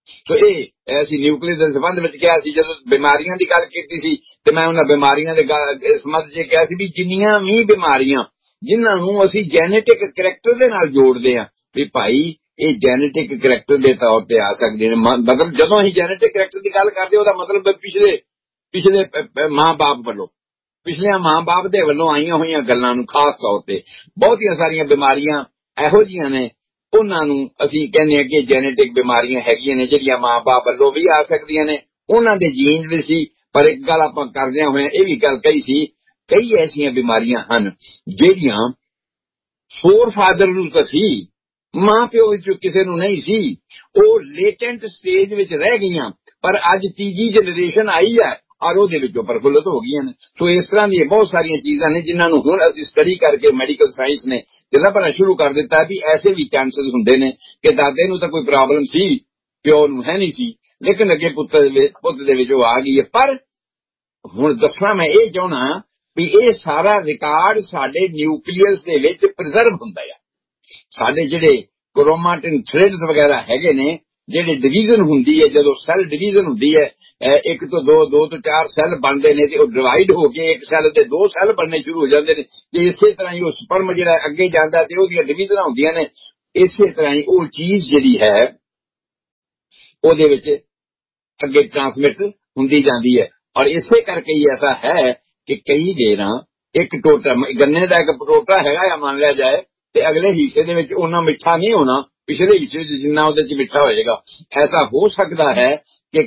ਸੋ ਇਹ ਅਸੀਂ ਨਿਊਕਲੀਅਸ ਦੇ ਸੰਬੰਧ ਵਿੱਚ ਕਿਹਾ ਸੀ, ਜਦੋਂ ਬਿਮਾਰੀਆਂ ਦੀ ਗੱਲ ਕੀਤੀ ਸੀ ਤੇ ਮੈਂ ਉਹਨਾਂ ਬਿਮਾਰੀਆਂ ਦੇ ਸੰਬੰਧ 'ਚ ਕਿਹਾ ਸੀ ਵੀ ਜਿੰਨੀਆਂ ਵੀ ਬਿਮਾਰੀਆਂ ਜਿਨ੍ਹਾਂ ਨੂੰ ਅਸੀਂ ਜੈਨੇਟਿਕ ਕਰੈਕਟਰ ਦੇ ਨਾਲ ਜੋੜਦੇ ਹਾਂ ਵੀ ਭਾਈ ਇਹ ਜੈਨੇਟਿਕ ਕਰੈਕਟਰ ਦੇ ਤੌਰ ਤੇ ਆ ਸਕਦੇ ਨੇ। ਮਤਲਬ ਜਦੋਂ ਅਸੀਂ ਜੈਨੇਟਿਕ ਕਰੈਕਟਰ ਦੀ ਗੱਲ ਕਰਦੇ ਉਹਦਾ ਮਤਲਬ ਪਿਛਲੇ ਪਿਛਲੇ ਮਾਂ ਬਾਪ ਵੱਲੋਂ ਪਿਛਲਿਆਂ ਮਾਂ ਬਾਪ ਦੇ ਵੱਲੋਂ ਆਈਆਂ ਹੋਈਆਂ ਗੱਲਾਂ ਨੂੰ ਖਾਸ ਤੌਰ ਤੇ ਬਹੁਤੀਆਂ ਸਾਰੀਆਂ ਬਿਮਾਰੀਆਂ ਇਹੋ ਜਿਹੀਆਂ ਨੇ ਉਹਨਾਂ ਨੂੰ ਅਸੀਂ ਕਹਿੰਦੇ ਹਾਂ ਕਿ ਜੈਨੇਟਿਕ ਬਿਮਾਰੀਆਂ ਹੈਗੀਆਂ ਨੇ ਜਿਹੜੀਆਂ ਮਾਂ ਬਾਪ ਵੱਲੋਂ ਵੀ ਆ ਸਕਦੀਆਂ ਨੇ, ਉਹਨਾਂ ਦੇ ਜੀਨ ਵੀ ਸੀ। ਪਰ ਇੱਕ ਗੱਲ ਆਪਾਂ ਕਰਦਿਆਂ ਹੋਇਆਂ ਇਹ ਵੀ ਗੱਲ ਕਹੀ ਸੀ, ਕਈ ਐਸੀਆਂ ਬਿਮਾਰੀਆਂ ਹਨ ਜਿਹੜੀਆਂ ਫੋਰ ਫਾਦਰ ਨੂੰ ਤਾਂ ਸੀ, ਮਾਂ ਪਿਓ ਵਿੱਚੋਂ ਕਿਸੇ ਨੂੰ ਨਹੀਂ ਸੀ, ਉਹ ਲੇਟੈਂਟ ਸਟੇਜ ਵਿੱਚ ਰਹਿ ਗਈਆਂ, ਪਰ ਅੱਜ ਤੀਜੀ ਜਨਰੇਸ਼ਨ ਆਈ ਹੈ ਔਰ ਉਹਦੇ ਵਿੱਚੋਂ ਪ੍ਰਫੁੱਲਤ ਹੋ ਗਈਆਂ ਨੇ। ਸੋ ਇਸ ਤਰ੍ਹਾਂ ਦੀਆਂ ਬਹੁਤ ਸਾਰੀਆਂ ਚੀਜ਼ਾਂ ਨੇ ਜਿਨ੍ਹਾਂ ਨੂੰ ਹੁਣ ਅਸੀਂ ਸਟੱਡੀ ਕਰਕੇ ਮੈਡੀਕਲ ਸਾਇੰਸ ਨੇ ਲੱਭਣਾ ਸ਼ੁਰੂ ਕਰ ਦਿੱਤਾ ਵੀ ਐਸੇ ਵੀ ਚਾਂਸਸ ਹੁੰਦੇ ਨੇ ਕਿ ਦਾਦੇ ਨੂੰ ਤਾਂ ਕੋਈ ਪ੍ਰੋਬਲਮ ਸੀ, ਪਿਓ ਨੂੰ ਹੈ ਨਹੀਂ ਸੀ, ਲੇਕਿਨ ਅੱਗੇ ਪੁੱਤ ਪੁੱਤ ਦੇ ਵਿੱਚ ਉਹ ਆ ਗਈ ਹੈ। ਪਰ ਹੁਣ ਦੱਸਣਾ ਮੈਂ ਇਹ ਚਾਹੁੰਦਾ ਵੀ ਇਹ ਸਾਰਾ ਰਿਕਾਰਡ ਸਾਡੇ ਨਿਊਕਲੀਅਸ ਦੇ ਵਿੱਚ ਪ੍ਰੀਜ਼ਰਵ ਹੁੰਦਾ ਆ। ਸਾਡੇ ਜਿਹੜੇ ਕ੍ਰੋਮਾਟਿਨ ਥ੍ਰੈਡਸ ਵਗੈਰਾ ਹੈਗੇ ਨੇ, ਜਿਹੜੇ ਡਿਵੀਜ਼ਨ ਹੁੰਦੀ ਹੈ, ਜਦੋਂ ਸੈੱਲ ਡਿਵੀਜ਼ਨ ਹੁੰਦੀ ਹੈ, ਇੱਕ ਤੋਂ ਦੋ ਦੋ ਤੋਂ ਚਾਰ ਸੈੱਲ ਬਣਦੇ ਨੇ ਤੇ ਉਹ ਡਿਵਾਈਡ ਹੋ ਕੇ ਇੱਕ ਸੈੱਲ ਤੇ ਦੋ ਸੈੱਲ ਬਣਨੇ ਸ਼ੁਰੂ ਹੋ ਜਾਂਦੇ ਨੇ ਤੇ ਇਸੇ ਤਰ੍ਹਾਂ ਹੀ ਉਹ ਸਪਰਮ ਜਿਹੜਾ ਅੱਗੇ ਜਾਂਦਾ ਤੇ ਉਹਦੀਆਂ ਡਿਵੀਜ਼ਨਾਂ ਹੁੰਦੀਆਂ ਨੇ। ਇਸੇ ਤਰ੍ਹਾਂ ਹੀ ਉਹ ਚੀਜ਼ ਜਿਹੜੀ ਹੈ ਉਹਦੇ ਵਿੱਚ ਅੱਗੇ ਟ੍ਰਾਂਸਮਿਟ ਹੁੰਦੀ ਜਾਂਦੀ ਹੈ। ਔਰ ਇਸੇ ਕਰਕੇ ਹੀ ਐਸਾ ਹੈ ਕਿ ਕਈ ਗੇਰਾਂ ਇੱਕ ਟੋਟਾ ਗੰਨੇ ਦਾ ਇੱਕ ਟੋਟਾ ਹੈਗਾ ਆ ਮੰਨ ਲਿਆ ਜਾਏ ਤੇ ਅਗਲੇ ਹਿੱਸੇ ਦੇ ਵਿੱਚ ਉਹਨਾਂ ਮਿੱਠਾ ਨਹੀਂ ਹੋਣਾ, ਪਿਛਲੇ ਹਿੱਸੇ ਵਿੱਚ ਜਿੰਨਾ ਉਹਦੇ ਚ ਮਿੱਠਾ ਹੋਏਗਾ। ਐਸਾ ਹੋ ਸਕਦਾ ਹੈ ਕਿ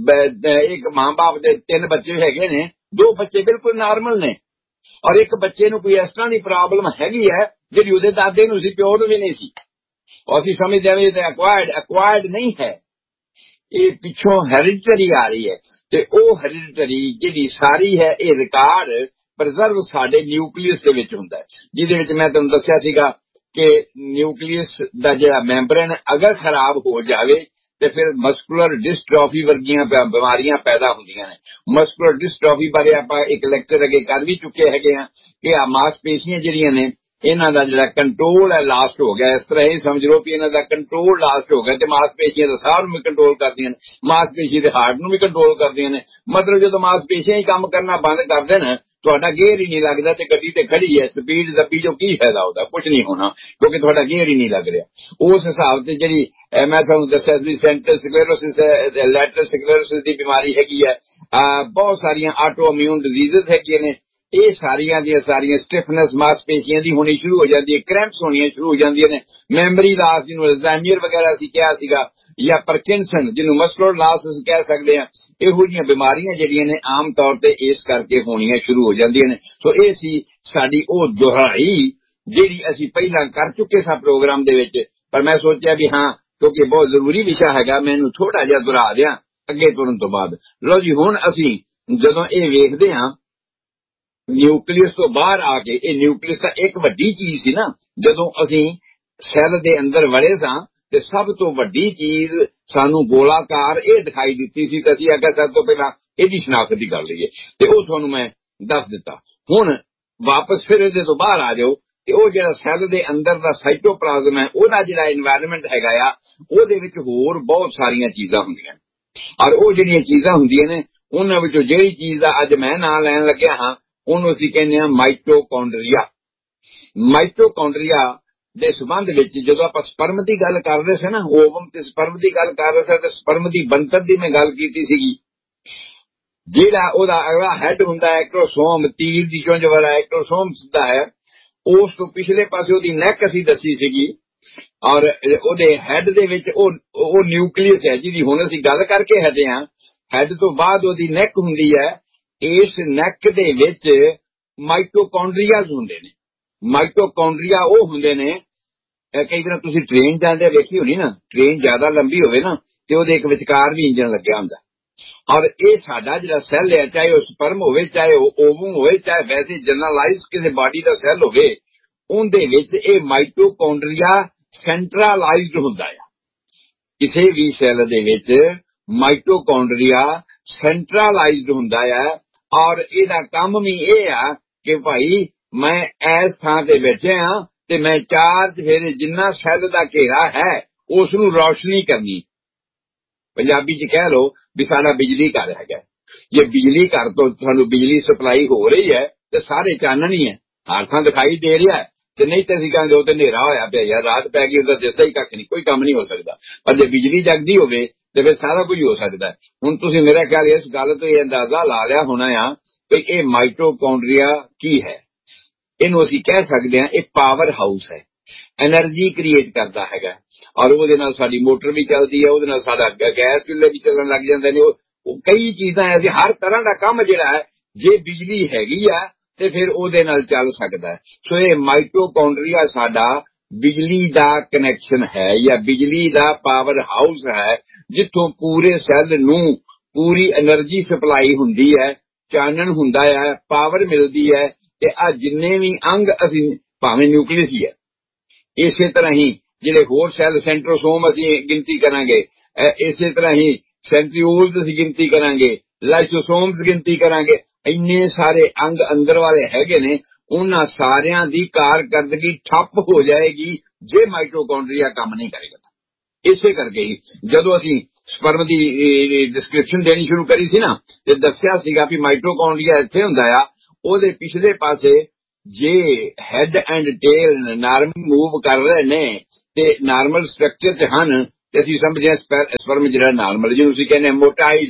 ਇੱਕ ਮਾਂ ਬਾਪ ਦੇ ਤਿੰਨ ਬੱਚੇ ਹੈਗੇ ਨੇ, ਦੋ ਬੱਚੇ ਬਿਲਕੁਲ ਨਾਰਮਲ ਨੇ ਔਰ ਇੱਕ ਬੱਚੇ ਨੂੰ ਕੋਈ ਇਸ ਤਰ੍ਹਾਂ ਦੀ ਪ੍ਰੋਬਲਮ ਹੈਗੀ ਹੈ ਜਿਹੜੀ ਉਹਦੇ ਦਾਦੇ ਨੂੰ ਸੀ, ਪਿਓ ਨੂੰ ਵੀ ਨਹੀਂ ਸੀ। ਅਸੀਂ ਸਮਝਦੇ ਹਾਂ ਤੇ ਐਕਵਾਇਰਡ ਐਕਵਾਇਰਡ ਨਹੀਂ ਹੈ, ਇਹ ਪਿੱਛੋਂ ਹੈਰੀਡਿਟਰੀ ਆ ਰਹੀ ਹੈ ਤੇ ਉਹ ਹੈਰੀਡਿਟਰੀ ਜਿਹੜੀ ਸਾਰੀ ਹੈ ਇਹ ਰਿਕਾਰਡ ਪ੍ਰੀਜ਼ਰਵ ਸਾਡੇ ਨਿਊਕਲੀਅਸ ਦੇ ਵਿੱਚ ਹੁੰਦਾ ਹੈ, ਜਿਹਦੇ ਵਿੱਚ ਮੈਂ ਤੁਹਾਨੂੰ ਦੱਸਿਆ ਸੀਗਾ ਕਿ ਨਿਊਕਲੀਅਸ ਦਾ ਜਿਹੜਾ ਮੈਂਬਰੇਨ ਅਗਰ ਖਰਾਬ ਹੋ ਜਾਵੇ ਤੇ ਫਿਰ ਮਸਕੂਲਰ ਡਿਸਟ੍ਰੋਫੀ ਵਰਗੀਆਂ ਬਿਮਾਰੀਆਂ ਪੈਦਾ ਹੁੰਦੀਆਂ ਨੇ। ਮਸਕੂਲਰ ਡਿਸਟ੍ਰੋਫੀ ਬਾਰੇ ਆਪਾਂ ਇੱਕ ਲੈਕਚਰ ਅੱਗੇ ਕਰ ਵੀ ਚੁੱਕੇ ਹੈਗੇ ਆ ਕਿ ਆ ਮਾਸਪੇਸ਼ੀਆਂ ਜਿਹੜੀਆਂ ਨੇ ਇਹਨਾਂ ਦਾ ਜਿਹੜਾ ਕੰਟਰੋਲ ਹੈ ਲਾਸਟ ਹੋ ਗਿਆ। ਇਸ ਤਰ੍ਹਾਂ ਇਹ ਸਮਝ ਲਓ ਵੀ ਇਹਨਾਂ ਦਾ ਕੰਟਰੋਲ ਲਾਸਟ ਹੋ ਗਿਆ ਤੇ ਮਾਸਪੇਸ਼ੀਆਂ ਦਾ ਸਾਹ ਨੂੰ ਵੀ ਕੰਟਰੋਲ ਕਰਦੀਆਂ ਨੇ, ਮਾਸਪੇਸ਼ੀ ਦੇ ਹਾਰਟ ਨੂੰ ਵੀ ਕੰਟਰੋਲ ਕਰਦੀਆਂ ਨੇ। ਮਤਲਬ ਜਦੋਂ ਮਾਸਪੇਸ਼ੀਆਂ ਹੀ ਕੰਮ ਕਰਨਾ ਬੰਦ ਕਰ ਦੇਣ ਤੁਹਾਡਾ ਗੇਅਰ ਹੀ ਨਹੀਂ ਲੱਗਦਾ ਤੇ ਗੱਡੀ ਤੇ ਖੜੀ ਹੈ, ਸਪੀਡ ਦੱਬੀ ਜੋ ਕੀ ਫਾਇਦਾ ਉਹਦਾ, ਕੁਝ ਨਹੀਂ ਹੋਣਾ ਕਿਉਂਕਿ ਤੁਹਾਡਾ ਗੇਅਰ ਹੀ ਨਹੀਂ ਲੱਗ ਰਿਹਾ। ਉਸ ਹਿਸਾਬ ਤੇ ਜਿਹੜੀ ਮੈਂ ਤੁਹਾਨੂੰ ਦੱਸਿਆ ਸੀ ਸੈਂਟਰਲ ਸਕਲੈਰੋਸਿਸ, ਲੈਟਰਲ ਸਕਲੈਰੋਸਿਸ ਦੀ ਬਿਮਾਰੀ ਹੈਗੀ ਹੈ, ਬਹੁਤ ਸਾਰੀਆਂ ਆਟੋ ਇਮਿਊਨ ਡਿਜ਼ੀਜ਼ਸ ਹੈਗੀਆਂ ਨੇ, ਇਹ ਸਾਰੀਆਂ ਦੀਆਂ ਸਾਰੀਆਂ ਸਟਿਫਨੈਸ ਮਾਸਪੇਸ਼ੀਆਂ ਦੀ ਹੋਣੀ ਸ਼ੁਰੂ ਹੋ ਜਾਂਦੀ ਹੈ, ਕ੍ਰੈਂਪਸ ਹੋਣੀਆਂ ਸ਼ੁਰੂ ਹੋ ਜਾਂਦੀਆਂ ਨੇ, ਮੈਮਰੀ ਲਾਸ ਜਿਹਨੂੰ ਅਲਜ਼ਾਈਮਰ ਵਗੈਰਾ ਅਸੀਂ ਕਿਹਾ ਸੀਗਾ ਜਾਂ ਪਾਰਕਿੰਸਨ ਜਿਹਨੂੰ ਮਸਕੂਲਰ ਲਾਸ ਅਸੀਂ ਕਹਿ ਸਕਦੇ ਹਾਂ, ਇਹੋ ਜਿਹੀਆਂ ਬਿਮਾਰੀਆਂ ਜਿਹੜੀਆਂ ਨੇ ਆਮ ਤੌਰ ਤੇ ਇਸ ਕਰਕੇ ਹੋਣੀਆਂ ਸ਼ੁਰੂ ਹੋ ਜਾਂਦੀਆਂ ਨੇ। ਸੋ ਇਹ ਸੀ ਸਾਡੀ ਉਹ ਦੁਹਰਾਈ ਜਿਹੜੀ ਅਸੀਂ ਪਹਿਲਾਂ ਕਰ ਚੁੱਕੇ ਸਾਂ ਪ੍ਰੋਗਰਾਮ ਦੇ ਵਿੱਚ, ਪਰ ਮੈਂ ਸੋਚਿਆ ਵੀ ਹਾਂ ਕਿਉਂਕਿ ਬਹੁਤ ਜ਼ਰੂਰੀ ਵਿਸ਼ਾ ਹੈਗਾ ਮੈਨੂੰ ਥੋੜਾ ਜਿਹਾ ਦੁਹਰਾ ਦਿਆਂ ਅੱਗੇ ਤੁਰਨ ਤੋਂ ਬਾਅਦ। ਲਓ ਜੀ, ਹੁਣ ਅਸੀਂ ਜਦੋਂ ਇਹ ਵੇਖਦੇ ਹਾਂ ਨਿਊਕਲੀਅਸ ਤੋਂ ਬਾਹਰ ਆ ਕੇ, ਇਹ ਨਿਊਕਲੀਅਸ ਤਾਂ ਇੱਕ ਵੱਡੀ ਚੀਜ਼ ਸੀ ਨਾ, ਜਦੋਂ ਅਸੀਂ ਸੈੱਲ ਦੇ ਅੰਦਰ ਵੜੇ ਸਾਂ ਤੇ ਸਭ ਤੋਂ ਵੱਡੀ ਚੀਜ਼ ਸਾਨੂੰ ਗੋਲਾਕਾਰ ਇਹ ਦਿਖਾਈ ਦਿੱਤੀ ਸੀ ਤੇ ਅਸੀਂ ਅੱਗੇ ਸਭ ਤੋਂ ਪਹਿਲਾਂ ਇਹਦੀ ਸ਼ਨਾਖਤ ਦੀ ਕਰ ਲਈਏ ਤੇ ਉਹ ਤੁਹਾਨੂੰ ਮੈਂ ਦੱਸ ਦਿੱਤਾ। ਹੁਣ ਵਾਪਸ ਫਿਰ ਇਹਦੇ ਤੋਂ ਬਾਹਰ ਆ ਜਾਓ ਤੇ ਉਹ ਜਿਹੜਾ ਸੈੱਲ ਦੇ ਅੰਦਰ ਦਾ ਸਾਈਟੋਪਲਾਜ਼ਮ ਹੈ ਉਹਦਾ ਜਿਹੜਾ ਇਨਵਾਇਰਨਮੈਂਟ ਹੈਗਾ ਆ ਉਹਦੇ ਵਿੱਚ ਹੋਰ ਬਹੁਤ ਸਾਰੀਆਂ ਚੀਜ਼ਾਂ ਹੁੰਦੀਆਂ ਨੇ ਔਰ ਉਹ ਜਿਹੜੀਆਂ ਚੀਜ਼ਾਂ ਹੁੰਦੀਆਂ ਨੇ ਉਹਨਾਂ ਵਿੱਚੋਂ ਜਿਹੜੀ ਚੀਜ਼ ਦਾ ਅੱਜ ਮੈਂ ਨਾਂ ਲੈਣ ਲੱਗਿਆ ਹਾਂ ਉਹਨੂੰ ਅਸੀਂ ਕਹਿੰਦੇ ਹਾਂ ਮਾਈਟੋਕੌਂਡਰੀਆ। ਮਾਈਟੋਕੌਂਡਰੀਆ ਦੇ ਸੰਬੰਧ ਵਿੱਚ ਜਦੋਂ ਆਪਾਂ ਸਪਰਮ ਦੀ ਗੱਲ ਕਰ ਰਹੇ ਸੀ ਨਾ, ਓਵਮ ਤੇ ਸਪਰਮ ਦੀ ਗੱਲ ਕਰ ਰਹੇ ਸੀ ਤੇ ਸਪਰਮ ਦੀ ਬਣਤਰ ਦੀ ਮੈਂ ਗੱਲ ਕੀਤੀ ਸੀਗੀ। ਜਿਹੜਾ ਉਹਦਾ ਅਗਲਾ ਹੈਡ ਹੁੰਦਾ ਹੈ ਐਕਟੋਸੋਮ, ਤੀਰ ਦੀ ਚੁੰਝ ਵਾਲਾ ਐਕਟੋਸੋਮ ਦਾ ਹੈ, ਉਸ ਤੋਂ ਪਿਛਲੇ ਪਾਸੇ ਉਹਦੀ ਨੈਕ ਅਸੀਂ ਦੱਸੀ ਸੀਗੀ ਔਰ ਉਹਦੇ ਹੈਡ ਦੇ ਵਿੱਚ ਉਹ ਉਹ ਨਿਊਕਲੀਅਸ ਹੈ ਜਿਹਦੀ ਹੁਣ ਅਸੀਂ ਗੱਲ ਕਰਕੇ ਹਟੇ ਹਾਂ। ਹੈਡ ਤੋਂ ਬਾਅਦ ਉਹਦੀ ਨੈਕ ਹੁੰਦੀ ਹੈ, ਇਸ ਨੈਕ ਦੇ ਵਿੱਚ ਮਾਈਟੋਕੌਂਡਰੀਆਜ਼ ਹੁੰਦੇ ਨੇ। ਮਾਈਟੋਕੌਂਡਰੀਆ ਉਹ ਹੁੰਦੇ ਨੇ, ਕਈ ਵਾਰ ਤੁਸੀਂ ਟ੍ਰੇਨ ਜਾਂਦੇ ਵੇਖੀ ਹੋਣੀ ਨਾ, ਟ੍ਰੇਨ ਜ਼ਿਆਦਾ ਲੰਬੀ ਹੋਵੇ ਨਾ ਤੇ ਉਹਦੇ ਇੱਕ ਵਿਚਕਾਰ ਵੀ ਇੰਜਣ ਲੱਗਿਆ ਹੁੰਦਾ ਔਰ ਇਹ ਸਾਡਾ ਜਿਹੜਾ ਸੈੱਲ ਹੈ ਚਾਹੇ ਉਹ ਸਪਰਮ ਹੋਵੇ ਚਾਹੇ ਉਹ ਓਵਮ ਹੋਵੇ ਚਾਹੇ ਵੈਸੇ ਜਨਰਲਾਈਜ਼ ਕਿਸੇ ਬਾਡੀ ਦਾ ਸੈੱਲ ਹੋਵੇ, ਉਹਦੇ ਵਿੱਚ ਇਹ ਮਾਈਟੋਕੌਂਡਰੀਆ ਸੈਂਟਰਲਾਈਜ਼ਡ ਹੁੰਦਾ ਆ। ਕਿਸੇ ਵੀ ਸੈੱਲ ਦੇ ਵਿੱਚ ਮਾਈਟੋਕੌਂਡਰੀਆ ਸੈਂਟਰਲਾਈਜ਼ਡ ਹੁੰਦਾ ਆ ਔਰ ਇਹਦਾ ਕੰਮ ਵੀ ਇਹ ਆ ਕਿ ਭਾਈ ਮੈਂ ਇਸ ਥਾਂ ਤੇ ਬੈਠਿਆ ਹਾਂ ਤੇ ਮੈਂ ਚਾਰ ਫੇਰੇ ਜਿੰਨਾ ਸੈੱਲ ਦਾ ਘੇਰਾ ਹੈ ਉਸ ਨੂੰ ਰੌਸ਼ਨੀ ਕਰਨੀ। ਪੰਜਾਬੀ ਚ ਕਹਿ ਲਓ ਵੀ ਸਾਡਾ ਬਿਜਲੀ ਘਰ ਹੈਗਾ। ਜੇ ਬਿਜਲੀ ਘਰ ਤੋਂ ਤੁਹਾਨੂੰ ਬਿਜਲੀ ਸਪਲਾਈ ਹੋ ਰਹੀ ਹੈ ਤੇ ਸਾਰੇ ਚਾਨਣ ਹੀ ਹੈ, ਹਰ ਥਾਂ ਦਿਖਾਈ ਦੇ ਰਿਹਾ, ਤੇ ਨਹੀਂ ਤੇ ਅਸੀਂ ਕਹਾਂਗੇ ਉਹ ਤੇ ਹਨੇਰਾ ਹੋਇਆ ਪਿਆ ਯਾਰ, ਰਾਤ ਪੈ ਗਈ, ਉਹਦਾ ਦਿਸਦਾ ਹੀ ਕੱਖ ਨਹੀਂ, ਕੋਈ ਕੰਮ ਨਹੀਂ ਹੋ ਸਕਦਾ। ਪਰ ਜੇ ਬਿਜਲੀ ਜਗਦੀ ਹੋਵੇ ਤੇ ਫਿਰ ਸਾਰਾ ਕੁਝ ਹੋ ਸਕਦਾ। ਹੁਣ ਤੁਸੀਂ ਮੇਰਾ ਖਿਆਲ ਇਸ ਗੱਲ ਤੋਂ ਇਹ ਅੰਦਾਜ਼ਾ ਲਾ ਲਿਆ ਹੋਣਾ ਆ ਕਿ ਇਹ ਮਾਈਟੋਕੌਂਡਰੀਆ ਕੀ ਹੈ। ਇਹਨੂੰ ਅਸੀਂ ਕਹਿ ਸਕਦੇ ਹਾਂ ਇਹ ਪਾਵਰ ਹਾਊਸ ਹੈ, ਐਨਰਜੀ ਕ੍ਰੀਏਟ ਕਰਦਾ ਹੈਗਾ, ਔਰ ਉਹਦੇ ਨਾਲ ਸਾਡੀ ਮੋਟਰ ਵੀ ਚੱਲਦੀ ਹੈ, ਉਹਦੇ ਨਾਲ ਸਾਡਾ ਗੈਸ ਚੁੱਲ੍ਹੇ ਵੀ ਚੱਲਣ ਲੱਗ ਜਾਂਦੇ ਨੇ। ਉਹ ਕਈ ਚੀਜ਼ਾਂ ਐਸੀ, ਹਰ ਤਰ੍ਹਾਂ ਦਾ ਕੰਮ ਜਿਹੜਾ ਹੈ ਜੇ ਬਿਜਲੀ ਹੈਗੀ ਆ ਤੇ ਫਿਰ ਉਹਦੇ ਨਾਲ ਚੱਲ ਸਕਦਾ ਹੈ। ਸੋ ਇਹ ਮਾਈਟੋਕੌਂਡਰੀਆ ਸਾਡਾ ਬਿਜਲੀ ਦਾ ਕਨੈਕਸ਼ਨ ਹੈ ਜਾਂ ਬਿਜਲੀ ਦਾ ਪਾਵਰ ਹਾਊਸ ਹੈ, ਜਿੱਥੋਂ ਪੂਰੇ ਸੈੱਲ ਨੂੰ ਪੂਰੀ ਐਨਰਜੀ ਸਪਲਾਈ ਹੁੰਦੀ ਹੈ, ਚਾਨਣ ਹੁੰਦਾ ਹੈ, ਪਾਵਰ ਮਿਲਦੀ ਹੈ। ਤੇ ਆ ਜਿੰਨੇ ਵੀ ਅੰਗ ਅਸੀਂ, ਭਾਵੇਂ ਨਿਊਕਲੀਅਸ ਹੀ ਹੈ, ਇਸੇ ਤਰ੍ਹਾਂ ਹੀ ਜਿਹੜੇ ਹੋਰ ਸੈੱਲ ਸੈਂਟਰੋਸੋਮ ਅਸੀਂ ਗਿਣਤੀ ਕਰਾਂਗੇ, ਇਸੇ ਤਰ੍ਹਾਂ ਹੀ ਸੈਂਟਰੀਓਲਸ ਅਸੀਂ ਗਿਣਤੀ ਕਰਾਂਗੇ, ਲਾਈਸੋਸੋਮਸ ਗਿਣਤੀ ਕਰਾਂਗੇ, ਇੰਨੇ ਸਾਰੇ ਅੰਗ ਅੰਦਰ ਵਾਲੇ ਹੈਗੇ ਨੇ, ਉਹਨਾਂ ਸਾਰਿਆਂ ਦੀ ਕਾਰਕਰਦਗੀ ਠੱਪ ਹੋ ਜਾਏਗੀ ਜੇ ਮਾਈਟੋਕੌਂਡਰੀਆ ਕੰਮ ਨਹੀਂ ਕਰੇਗਾ। ਇਸੇ ਕਰਕੇ ਹੀ ਜਦੋਂ ਅਸੀਂ ਸਪਰਮ ਦੀ ਡਿਸਕ੍ਰਿਪਸ਼ਨ ਦੇਣੀ ਸ਼ੁਰੂ ਕਰੀ ਸੀ ਨਾ, ਤੇ ਦੱਸਿਆ ਸੀਗਾ ਵੀ ਮਾਈਟੋਕੌਂਡਰੀਆ ਇੱਥੇ ਹੁੰਦਾ ਆ, ਉਹਦੇ ਪਿਛਲੇ ਪਾਸੇ ਜੇ head and tail normal move ਕਰ ਰਹੇ ਨੇ ਤੇ ਨਾਰਮਲ ਸਟਰਕਚਰ ਚ ਹਨ, ਤੇ ਅਸੀਂ ਸਮਝਦੇ ਹਾਂ ਸਪਰਮ ਜਿਹੜਾ ਨਾਰਮਲ, ਜਿਹਨੂੰ ਅਸੀਂ ਕਹਿੰਦੇ ਮੋਟਾਈਲ।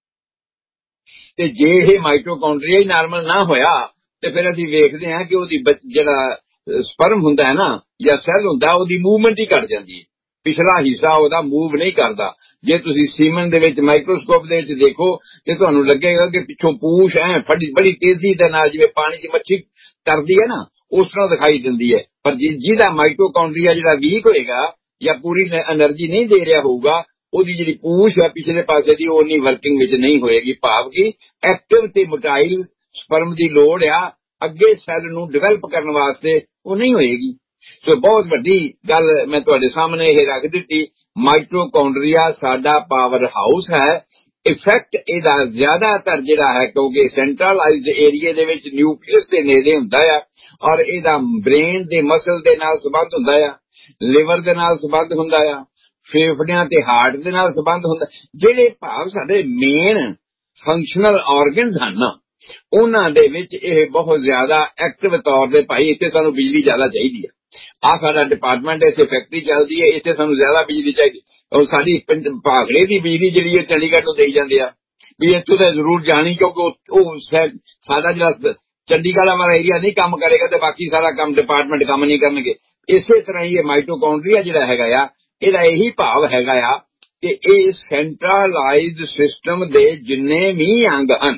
ਤੇ ਜੇ ਇਹ ਮਾਈਟੋਕੌਂਡਰੀਆ ਹੀ ਨਾਰਮਲ ਨਾ ਹੋਇਆ ਤੇ ਫਿਰ ਅਸੀਂ ਵੇਖਦੇ ਹਾਂ ਕਿ ਉਹਦੀ ਜਿਹੜਾ ਸਪਰਮ ਹੁੰਦਾ ਹੈ ਨਾ ਜਾਂ ਸੈੱਲ ਹੁੰਦਾ, ਉਹਦੀ ਮੂਵਮੈਂਟ ਹੀ ਘਟ ਜਾਂਦੀ ਹੈ, ਪਿਛਲਾ ਹਿੱਸਾ ਉਹਦਾ ਮੂਵ ਨਹੀਂ ਕਰਦਾ। ਜੇ ਤੁਸੀਂ ਸੀਮਨ ਦੇ ਵਿੱਚ ਮਾਈਕਰੋਸਕੋਪ ਦੇ ਵਿੱਚ ਦੇਖੋ ਤੇ ਤੁਹਾਨੂੰ ਲੱਗੇਗਾ ਕਿ ਪਿੱਛੋਂ ਪੂਛ ਐ ਫੜੀ ਬੜੀ ਤੇਜ਼ੀ ਦੇ ਨਾਲ, ਜਿਵੇਂ ਪਾਣੀ ਦੀ ਮੱਛੀ ਕਰਦੀ ਹੈ ਨਾ, ਉਸ ਤਰ੍ਹਾਂ ਦਿਖਾਈ ਦਿੰਦੀ ਹੈ। ਪਰ ਜਿਹਦਾ ਮਾਈਟੋਕੌਂਡਰੀਆ ਜਿਹੜਾ ਵੀਕ ਹੋਏਗਾ ਜਾਂ ਪੂਰੀ ਐਨਰਜੀ ਨਹੀਂ ਦੇ ਰਿਹਾ ਹੋਊਗਾ, ਉਹਦੀ ਜਿਹੜੀ ਪੂਛ ਹੈ ਪਿਛਲੇ ਪਾਸੇ ਦੀ, ਉਹ ਉਨੀ ਵਰਕਿੰਗ ਵਿੱਚ ਨਹੀਂ ਹੋਏਗੀ, ਭਾਵ ਕਿ ਐਕਟਿਵ ਤੇ ਮੋਟਾਈਲ ਸਪਰਮ ਦੀ ਲੋੜ ਆ ਅੱਗੇ ਸੈੱਲ ਨੂੰ ਡਿਵੈਲਪ ਕਰਨ ਵਾਸਤੇ, ਉਹ ਨਹੀਂ ਹੋਏਗੀ। ਸੋ ਬਹੁਤ ਵੱਡੀ ਗੱਲ ਮੈਂ ਤੁਹਾਡੇ ਸਾਹਮਣੇ ਇਹ ਰੱਖ ਦਿੱਤੀ, ਮਾਈਟੋਕੌਂਡਰੀਆ ਸਾਡਾ ਪਾਵਰ ਹਾਊਸ ਹੈ। ਇਫੈਕਟ ਇਹਦਾ ਜ਼ਿਆਦਾਤਰ ਜਿਹੜਾ ਹੈ, ਕਿਉਂਕਿ ਸੈਂਟਰਲਾਈਜ਼ਡ ਏਰੀਏ ਦੇ ਵਿੱਚ ਨਿਊਕਲੀਅਸ ਦੇ ਨੇੜੇ ਹੁੰਦਾ ਆ, ਔਰ ਇਹਦਾ ਬ੍ਰੇਨ ਦੇ ਮਸਲ ਦੇ ਨਾਲ ਸੰਬੰਧ ਹੁੰਦਾ ਆ, ਲਿਵਰ ਦੇ ਨਾਲ ਸੰਬੰਧ ਹੁੰਦਾ ਆ, ਫੇਫੜਿਆਂ ਤੇ ਹਾਰਟ ਦੇ ਨਾਲ ਸੰਬੰਧ ਹੁੰਦਾ। ਜਿਹੜੇ ਭਾਵ ਸਾਡੇ ਮੇਨ ਫੰਕਸ਼ਨਲ ਆਰਗਨਸ ਹਨ ਨਾ, ਉਹਨਾਂ ਦੇ ਵਿੱਚ ਇਹ ਬਹੁਤ ਜ਼ਿਆਦਾ ਐਕਟਿਵ ਤੌਰ ਤੇ, ਭਾਈ ਇੱਥੇ ਸਾਨੂੰ ਬਿਜਲੀ ਜ਼ਿਆਦਾ ਚਾਹੀਦੀ ਹੈ, ਆਹ ਸਾਡਾ ਡਿਪਾਰਟਮੈਂਟ, ਇੱਥੇ ਫੈਕਟਰੀ ਚੱਲਦੀ ਹੈ, ਇੱਥੇ ਸਾਨੂੰ ਜ਼ਿਆਦਾ ਬਿਜਲੀ ਚਾਹੀਦੀ। ਔਰ ਸਾਡੀ ਭਾਖੜੇ ਦੀ ਬਿਜਲੀ ਜਿਹੜੀ ਹੈ ਚੰਡੀਗੜ੍ਹ ਤੋਂ ਦੇਈ ਜਾਂਦੇ ਆ ਵੀ ਇੱਥੋਂ ਤਾਂ ਜ਼ਰੂਰ ਜਾਣੀ, ਕਿਉਂਕਿ ਉਹ ਸਾਡਾ ਜਿਹੜਾ ਚੰਡੀਗੜ੍ਹ ਵਾਲਾ ਏਰੀਆ ਨਹੀਂ ਕੰਮ ਕਰੇਗਾ ਤੇ ਬਾਕੀ ਸਾਰਾ ਕੰਮ ਡਿਪਾਰਟਮੈਂਟ ਕੰਮ ਨਹੀਂ ਕਰਨਗੇ। ਇਸੇ ਤਰ੍ਹਾਂ ਹੀ ਇਹ ਮਾਈਟੋਕੌਂਡਰੀਆ ਜਿਹੜਾ ਹੈਗਾ ਆ, ਇਹਦਾ ਇਹੀ ਭਾਵ ਹੈਗਾ ਆ ਕਿ ਇਹ ਸੈਂਟਰਲਾਈਜ਼ਡ ਸਿਸਟਮ ਦੇ ਜਿੰਨੇ ਵੀ ਅੰਗ ਹਨ,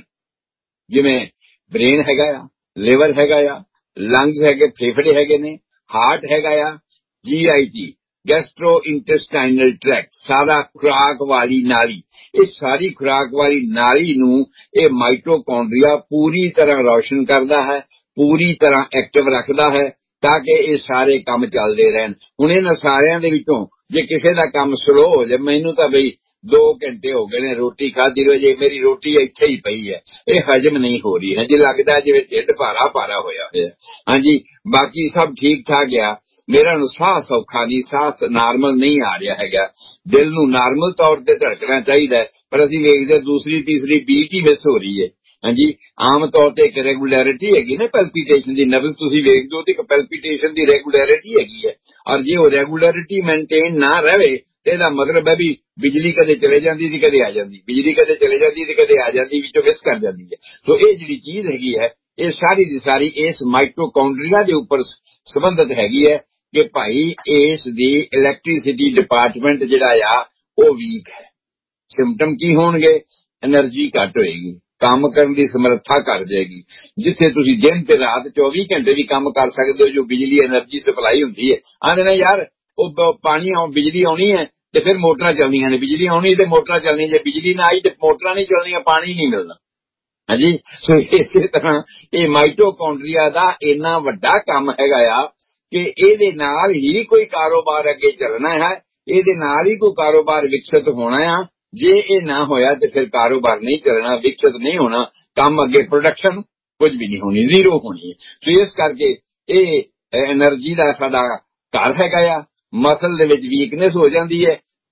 ਜਿਵੇਂ ਬ੍ਰੇਨ ਹੈਗਾ ਆ, ਲਿਵਰ ਹੈਗਾ ਆ, ਲੰਗਸ ਹੈਗੇ, ਫੇਫੜੇ ਹੈਗੇ ਨੇ, ਹਾਰਟ ਹੈਗਾ ਆ, ਜੀ ਆਈ ਟੀ ਗੈਸਟਰੋ ਇੰਟੈਸਟਾਈਨਲ ਟ੍ਰੈਕਟ, ਸਾਰਾ ਖੁਰਾਕ ਵਾਲੀ ਨਾਲੀ, ਇਹ ਸਾਰੀ ਖੁਰਾਕ ਵਾਲੀ ਨਾਲੀ ਨੂੰ ਇਹ ਮਾਈਟੋਕੌਂਡਰੀਆ ਪੂਰੀ ਤਰ੍ਹਾਂ ਰੌਸ਼ਨ ਕਰਦਾ ਹੈ, ਪੂਰੀ ਤਰ੍ਹਾਂ ਐਕਟਿਵ ਰੱਖਦਾ ਹੈ, ਤਾਂ ਕਿ ਇਹ ਸਾਰੇ ਕੰਮ ਚੱਲਦੇ ਰਹਿਣ। ਹੁਣ ਇਹਨਾਂ ਸਾਰਿਆਂ ਦੇ ਵਿੱਚੋਂ ਜੇ ਕਿਸੇ ਦਾ ਕੰਮ ਸਲੋ ਹੋ ਜਾਏ, ਮੈਨੂੰ ਤਾਂ ਬਈ ਦੋ ਘੰਟੇ ਹੋ ਗਏ ਨੇ ਰੋਟੀ ਖਾਧੀ ਨੂੰ, ਜੇ ਮੇਰੀ ਰੋਟੀ ਇੱਥੇ ਹੀ ਪਈ ਹੈ, ਇਹ ਹਜਮ ਨਹੀਂ ਹੋ ਰਹੀ ਹੈ, ਜੇ ਲੱਗਦਾ ਜਿਵੇਂ ਢਿੱਡ ਭਾਰਾ ਭਾਰਾ ਹੋਇਆ ਹੋਇਆ। ਹਾਂਜੀ, ਬਾਕੀ ਸਭ ਠੀਕ ਠਾਕ ਆ, ਮੇਰਾ ਨੂੰ ਸਾਹ ਸੌਖਾ ਨਹੀਂ, ਸਾਹ ਨਾਰਮਲ ਨਹੀਂ ਆ ਰਿਹਾ ਹੈਗਾ। ਦਿਲ ਨੂੰ ਨਾਰਮਲ ਤੌਰ ਤੇ ਧੜਕਣਾ ਚਾਹੀਦਾ, ਪਰ ਅਸੀਂ ਵੇਖਦੇ ਦੂਸਰੀ ਤੀਸਰੀ ਬੀਟ ਹੀ ਮਿਸ ਹੋ ਰਹੀ ਹੈ। ਹਾਂਜੀ, ਆਮ ਤੌਰ ਤੇ ਇੱਕ ਰੈਗੂਲੈਰਿਟੀ ਹੈਗੀ ਨਾ ਪੈਲਪੀਟੇਸ਼ਨ ਦੀ, ਨਬਜ਼ ਤੁਸੀਂ ਵੇਖਦੇ ਹੋ ਤੇ ਇੱਕ ਪੈਲਪੀਟੇਸ਼ਨ ਦੀ ਰੈਗੂਲੈਰਿਟੀ ਹੈਗੀ ਹੈ, ਔਰ ਜੇ ਉਹ ਰੈਗੂਲੈਰਿਟੀ ਮੇਨਟੇਨ ਨਾ ਰਹੇ ਤੇ ਇਹਦਾ ਮਤਲਬ ਹੈ ਵੀ ਬਿਜਲੀ ਕਦੇ ਚਲੇ ਜਾਂਦੀ ਸੀ ਕਦੇ ਆ ਜਾਂਦੀ, ਬਿਜਲੀ ਕਦੇ ਚਲੇ ਜਾਂਦੀ ਤੇ ਕਦੇ ਆ ਜਾਂਦੀ, ਵਿੱਚੋਂ ਮਿਸ ਕਰ ਜਾਂਦੀ ਹੈ। ਸੋ ਇਹ ਜਿਹੜੀ ਚੀਜ਼ ਹੈਗੀ ਹੈ, ਇਹ ਸਾਰੀ ਦੀ ਸਾਰੀ ਇਸ ਮਾਈਟੋਕੌਂਡਰੀਆ ਦੇ ਉੱਪਰ ਸੰਬੰਧਿਤ ਹੈਗੀ ਹੈ ਕਿ ਭਾਈ ਇਸ ਦੀ ਇਲੈਕਟ੍ਰਿਸਿਟੀ ਡਿਪਾਰਟਮੈਂਟ ਜਿਹੜਾ ਆ ਉਹ ਵੀਕ ਹੈ। ਸਿੰਪਟਮ ਕੀ ਹੋਣਗੇ? ਐਨਰਜੀ ਘੱਟ ਹੋਏਗੀ, ਕੰਮ ਕਰਨ ਦੀ ਸਮਰੱਥਾ ਘੱਟ ਜਾਏਗੀ। ਜਿੱਥੇ ਤੁਸੀਂ ਦਿਨ ਤੇ ਰਾਤ ਚੌਵੀ ਘੰਟੇ ਵੀ ਕੰਮ ਕਰ ਸਕਦੇ ਹੋ, ਜੋ ਬਿਜਲੀ ਐਨਰਜੀ ਸਪਲਾਈ ਹੁੰਦੀ ਹੈ, ਆਂਦੇ ਨੇ ਯਾਰ ਉਹ ਪਾਣੀ ਬਿਜਲੀ ਆਉਣੀ ਹੈ ਤੇ ਫਿਰ ਮੋਟਰਾਂ ਚੱਲਣੀਆਂ ਨੇ, ਬਿਜਲੀ ਆਉਣੀ ਤੇ ਮੋਟਰਾਂ ਚੱਲਣੀਆਂ, ਜੇ ਬਿਜਲੀ ਨਾ ਆਈ ਤੇ ਮੋਟਰਾਂ ਨਹੀਂ ਚੱਲਣੀਆਂ, ਪਾਣੀ ਨਹੀਂ ਮਿਲਣਾ। ਹਾਂਜੀ, ਸੋ ਇਸੇ ਤਰ੍ਹਾਂ ਇਹ ਮਾਈਟੋਕੌਂਡਰੀਆ ਦਾ ਇੰਨਾ ਵੱਡਾ ਕੰਮ ਹੈਗਾ ਆ ਕਿ ਇਹਦੇ ਨਾਲ ਹੀ ਕੋਈ ਕਾਰੋਬਾਰ ਅੱਗੇ ਚੱਲਣਾ ਹੈ, ਇਹਦੇ ਨਾਲ ਹੀ ਕੋਈ ਕਾਰੋਬਾਰ ਵਿਕਸਿਤ ਹੋਣਾ ਆ। ਜੇ ਇਹ ਨਾ ਹੋਇਆ ਤੇ ਫਿਰ ਕਾਰੋਬਾਰ ਨਹੀਂ ਚੱਲਣਾ, ਵਿਕਸਿਤ ਨਹੀਂ ਹੋਣਾ, ਕੰਮ ਅੱਗੇ ਪ੍ਰੋਡਕਸ਼ਨ ਕੁਝ ਵੀ ਨਹੀਂ ਹੋਣੀ, ਜ਼ੀਰੋ ਹੋਣੀ ਹੈ। ਸੋ ਇਸ ਕਰਕੇ ਇਹ ਐਨਰਜੀ ਦਾ ਸਾਡਾ ਘਰ ਹੈਗਾ ਆ। ਮਸਲ ਦੇ ਵਿੱਚ ਵੀਕਨੈਸ ਹੋ ਜਾਂਦੀ ਹੈ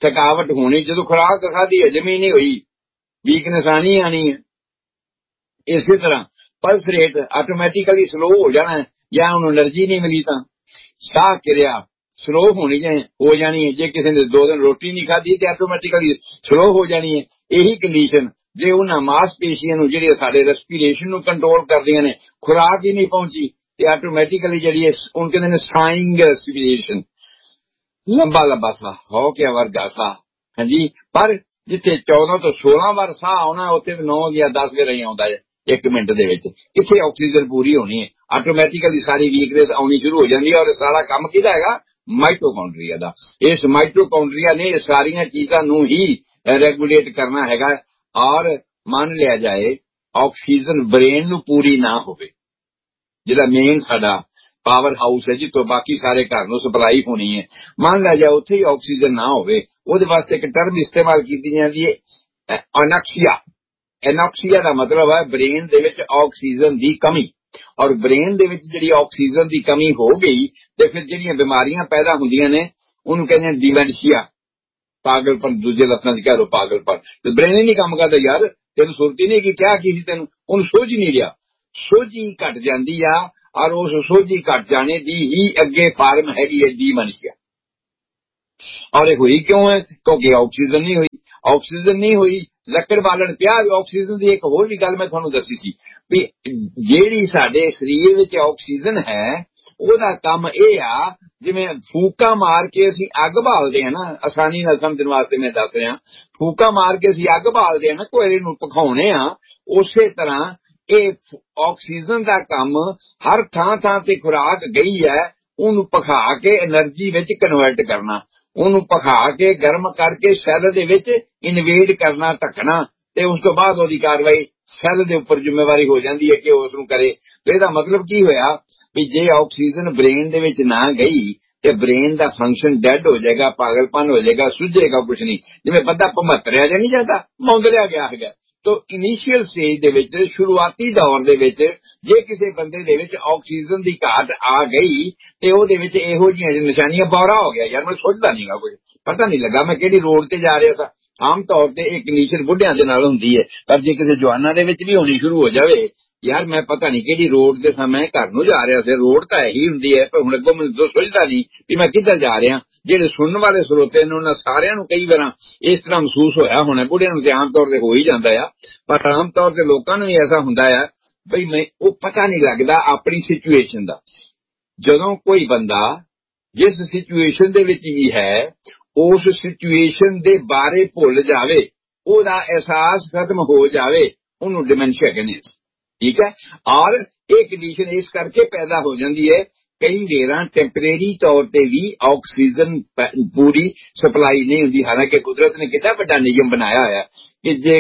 थकावट होनी, जो खुराक खाधी हजम ही नहीं हुई, वीकनेस आनी आनी है। इसी तरह पल्स रेट आटोमैटिकली स्लो हो जाना है, या उन्होंने एनर्जी नहीं मिली तो साह क्रिया स्लो होनी हो जानी है। जे किसी ने दो दिन रोटी नहीं खाधी तो आटोमैटिकली स्लो हो जानी है। यही कंडीशन जे उन्होंने मांसपेशियां नूं जिहड़ियां साडे रेस्पिरेशन नूं कंट्रोल करदियां ने, खुराक ही नहीं पहुंची तो आटोमैटिकली जिहड़ी उन कहंदे ने साइंग रेस्पिरेशन, लंबा लंबा साह, हो क्या वर्गा साह। हाँ जी, पर जिथे चौदह तो सोलह बार साह आना, उत्थे नौ या दस बार ही आउंदा है एक मिनट दे विच। किथे ऑक्सीजन पूरी होनी है, आटोमैटिकली सारी वीकनेस आनी शुरू हो जाती है। और सारा काम किहदा हैगा? माइटोकॉन्ड्रिया दा। इस माइटोकॉन्ड्रिया ने सारियां चीजां नूं ही रेगुलेट करना हैगा। और मान लिया जाए ऑक्सीजन ब्रेन नूं पूरी ना होवे, जिहड़ा मेन साडा पावर हाउस है जितों बाकी सारे घर नूं सप्लाई होनी है, मान लिया जाए उत्थे ही ऑक्सीजन ना होवे, उहदे वास्ते एक टर्म इस्तेमाल कीती जांदी है एनॉक्सिया। एनॉक्सिया का मतलब है ब्रेन दे विच ऑक्सीजन की कमी। और ब्रेन दे विच जिहड़ी ऑक्सीजन की कमी हो गई तो फिर जिहड़ियां बीमारियां पैदा होंदियां ने उहनूं कहंदे ने डिमेंशिया, पागलपन, दूजे लफ्जां च कह लो पागलपन। तो ब्रेन ही नहीं काम करता, यार तेन सुरत ही नहीं कि क्या की तेन, उन्हें सोच ही नहीं रहा, सोझी घट जाती आ। और उस सोझी घट जाने की ही अगे फार्म हैगी है डिमेंशिया। और ये हुई क्यों है? क्योंकि ऑक्सीजन नहीं हुई। ऑक्सीजन नहीं हुई, लकड़ बालन पिया। ऑक्सीजन की एक होर भी गल मैं तुहानूं दसी सी भी जिहड़ी साडे शरीर विच ऑक्सीजन है ओहदा काम यह आ, जिवें फूका मार के असीं अग बालदे हां ना, आसानी नाल समझण वास्ते मैं दस रहा, फूका मार के असीं अग बालदे हां ना, कोयले नूं पखाउने आ, उसे तरह ਇਹ ऑक्सीजन का काम हर थां थां ते खुराक गई है ਉਹਨੂੰ पखा के एनर्जी विच कन्वर्ट करना, ਉਹਨੂੰ पखा के गर्म करके सैल दे विच इनवेड करना, ढकना, ते उस तो बाद ਉਹਦੀ कार्रवाई सैल दे उपर जिम्मेवारी हो जाती है कि उसनूं करे। तो ਇਹਦਾ मतलब की होया भी जे ऑक्सीजन ब्रेन दे विच ना गई ते ब्रेन का फंक्शन डेड हो जाएगा, पागलपन हो जाएगा, सुझेगा कुछ नहीं। जिवें बंदा भमतरिया जा नहीं जाता, मौंदरिया गया है। तो इनिशियल स्टेज दे विच, शुरुआती दौर दे विच जे किसी बंदे दे विच ऑक्सीजन की घाट आ गई तो ओहदे विच इहो जिहियां निशानियां, बौरा हो गया, यार मैं सोचदा नहीं गा, कुछ पता नहीं लगा मैं किहड़ी रोड ते जा रहा सा। आम तौर पर एक कंडीशन बुढ़ियां दे नाल हुंदी है, पर जे किसी जवानां दे विच भी होनी शुरू हो जाए, यार मैं पता नहीं किहड़ी रोड ते सा, मैं घर नूं जा रहा सी, रोड तां यही हुंदी है, पर हुण अग्गों मैनूं सोचदा नहीं कि मैं किधर जा रहा। ਜਿਹੜੇ सुनने वाले ਸਰੋਤੇ ने उन्होंने सारिਆਂ ਨੂੰ कई बार इस तरह महसूस होया होना, बुढ़ियां ਨੂੰ आम तौर पर हो ही जाता है, पर आम तौर पर लोगों ਨੂੰ भी ऐसा हुंदा है बई मैं वो पता नहीं लगता अपनी सिचुएशन का। जदों कोई बंदा जिस सिचुएशन दे विच भी है उस सिचुएशन दे बारे भुल जावे, ਉਹਦਾ एहसास खत्म हो जावे, ਉਹਨੂੰ डिमेंशिया कहने। ठीक है, और एक कंडीशन इस करके पैदा हो जाती है, कई वेरा टेंपरेरी तौर पर भी ऑक्सीजन पूरी सप्लाई नहीं होती। हालांकि कुदरत ने कितना बड़ा नियम बनाया है कि जे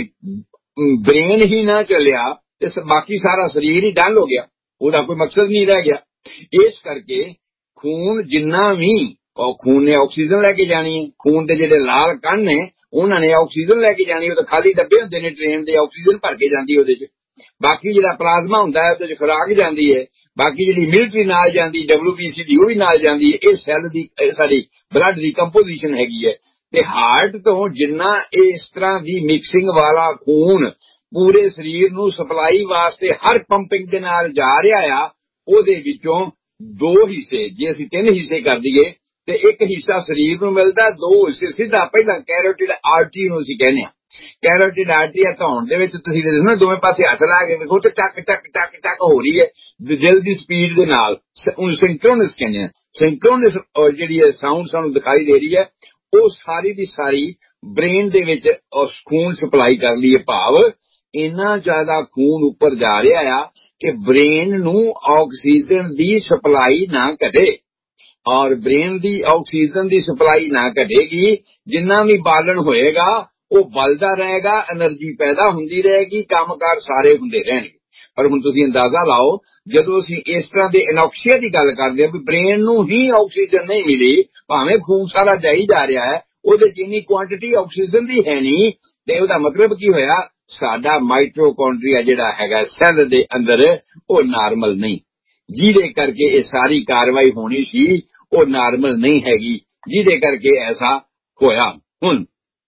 ब्रेन ही ना चलिया तो बाकी सारा शरीर ही डल हो गया, उसका कोई मकसद नहीं रह गया। इस करके खून जिन्ना भी, और खून ने ऑक्सीजन लैके जानी है, खून के जिहड़े लाल कण ने उन्होंने ऑक्सीजन लैके जानी है, तो खाली डब्बे होंदे ने ट्रेन के, ऑक्सीजन भर के जाती है। बाकी जिहड़ा प्लाज्मा हुंदा है उहदे च खुराक जाती है, बाकी जिहड़ी मिलिटरी नाल जाती, डब्ल्यू बी सी डी वो भी नाल जाती है। ये सैल दी साडी ब्लड दी कंपोजिशन हैगी है। ते हार्ट तो जिन्ना इस तरह की मिक्सिंग वाला खून पूरे शरीर नूं सप्लाई वास्ते हर पंपिंग दे नाल जा रहा आ, ਉਹਦੇ ਵਿੱਚੋਂ दो हिस्से जे असीं तीन हिस्से कर दईए ते एक हिस्सा शरीर नूं मिलदा, दो हिस्से सीधा पहला कैरोटिड आर्टरी नूं असीं कहने आ। कैरोटिड आर्टरी धौन दे विच तुसीं देखो दोवें पासे हथ ला के देखो तो टक टक टक टक हो रही है दिल दी स्पीड दे नाल, उहनूं सिंक्रोनस कहने आ। सिंक्रोनस जिहड़ी है साउंड सानूं दिखाई दे रही है, वो सारी दी सारी ब्रेन दे विच खून सप्लाई कर रही है। भाव इन्ना ज्यादा खून उपर जा रहा आ कि ब्रेन नूं ऑक्सीजन दी सप्लाई ना घटे, और ब्रेन दी ऑक्सीजन दी सप्लाई ना घटेगी, जिन्ना भी बालन होएगा वो बलदा रहेगा, एनर्जी पैदा हुंदी रहेगी, कामकार सारे हुंदे रहणगे। पर हुण तुसीं अंदाजा लाओ जदों असीं इस तरह दे एनॉक्सिया दी गल करदे हां भी ब्रेन नूं ही ऑक्सीजन नहीं मिली, भावें खून सारा जाई जा रहा है, ਉਹਦੇ ਚ ਇੰਨੀ ਕੁਆਂਟੀਟੀ ਆਕਸੀਜਨ ਦੀ ਹੈ ਨਹੀਂ, ਤੇ ਉਹਦਾ ਮਤਲਬ ਕੀ ਹੋਇਆ, ਸਾਡਾ ਮਾਈਟੋਕੌਂਡਰੀਆ ਜਿਹੜਾ ਹੈਗਾ ਸੈੱਲ ਦੇ ਅੰਦਰ ਉਹ ਨਾਰਮਲ ਨਹੀਂ, ਜਿਹਦੇ ਕਰਕੇ ਇਹ ਸਾਰੀ ਕਾਰਵਾਈ ਹੋਣੀ ਸੀ ਉਹ ਨਾਰਮਲ ਨਹੀਂ ਹੈਗੀ, ਜਿਹਦੇ ਕਰਕੇ ਐਸਾ ਹੋਇਆ। ਹੁਣ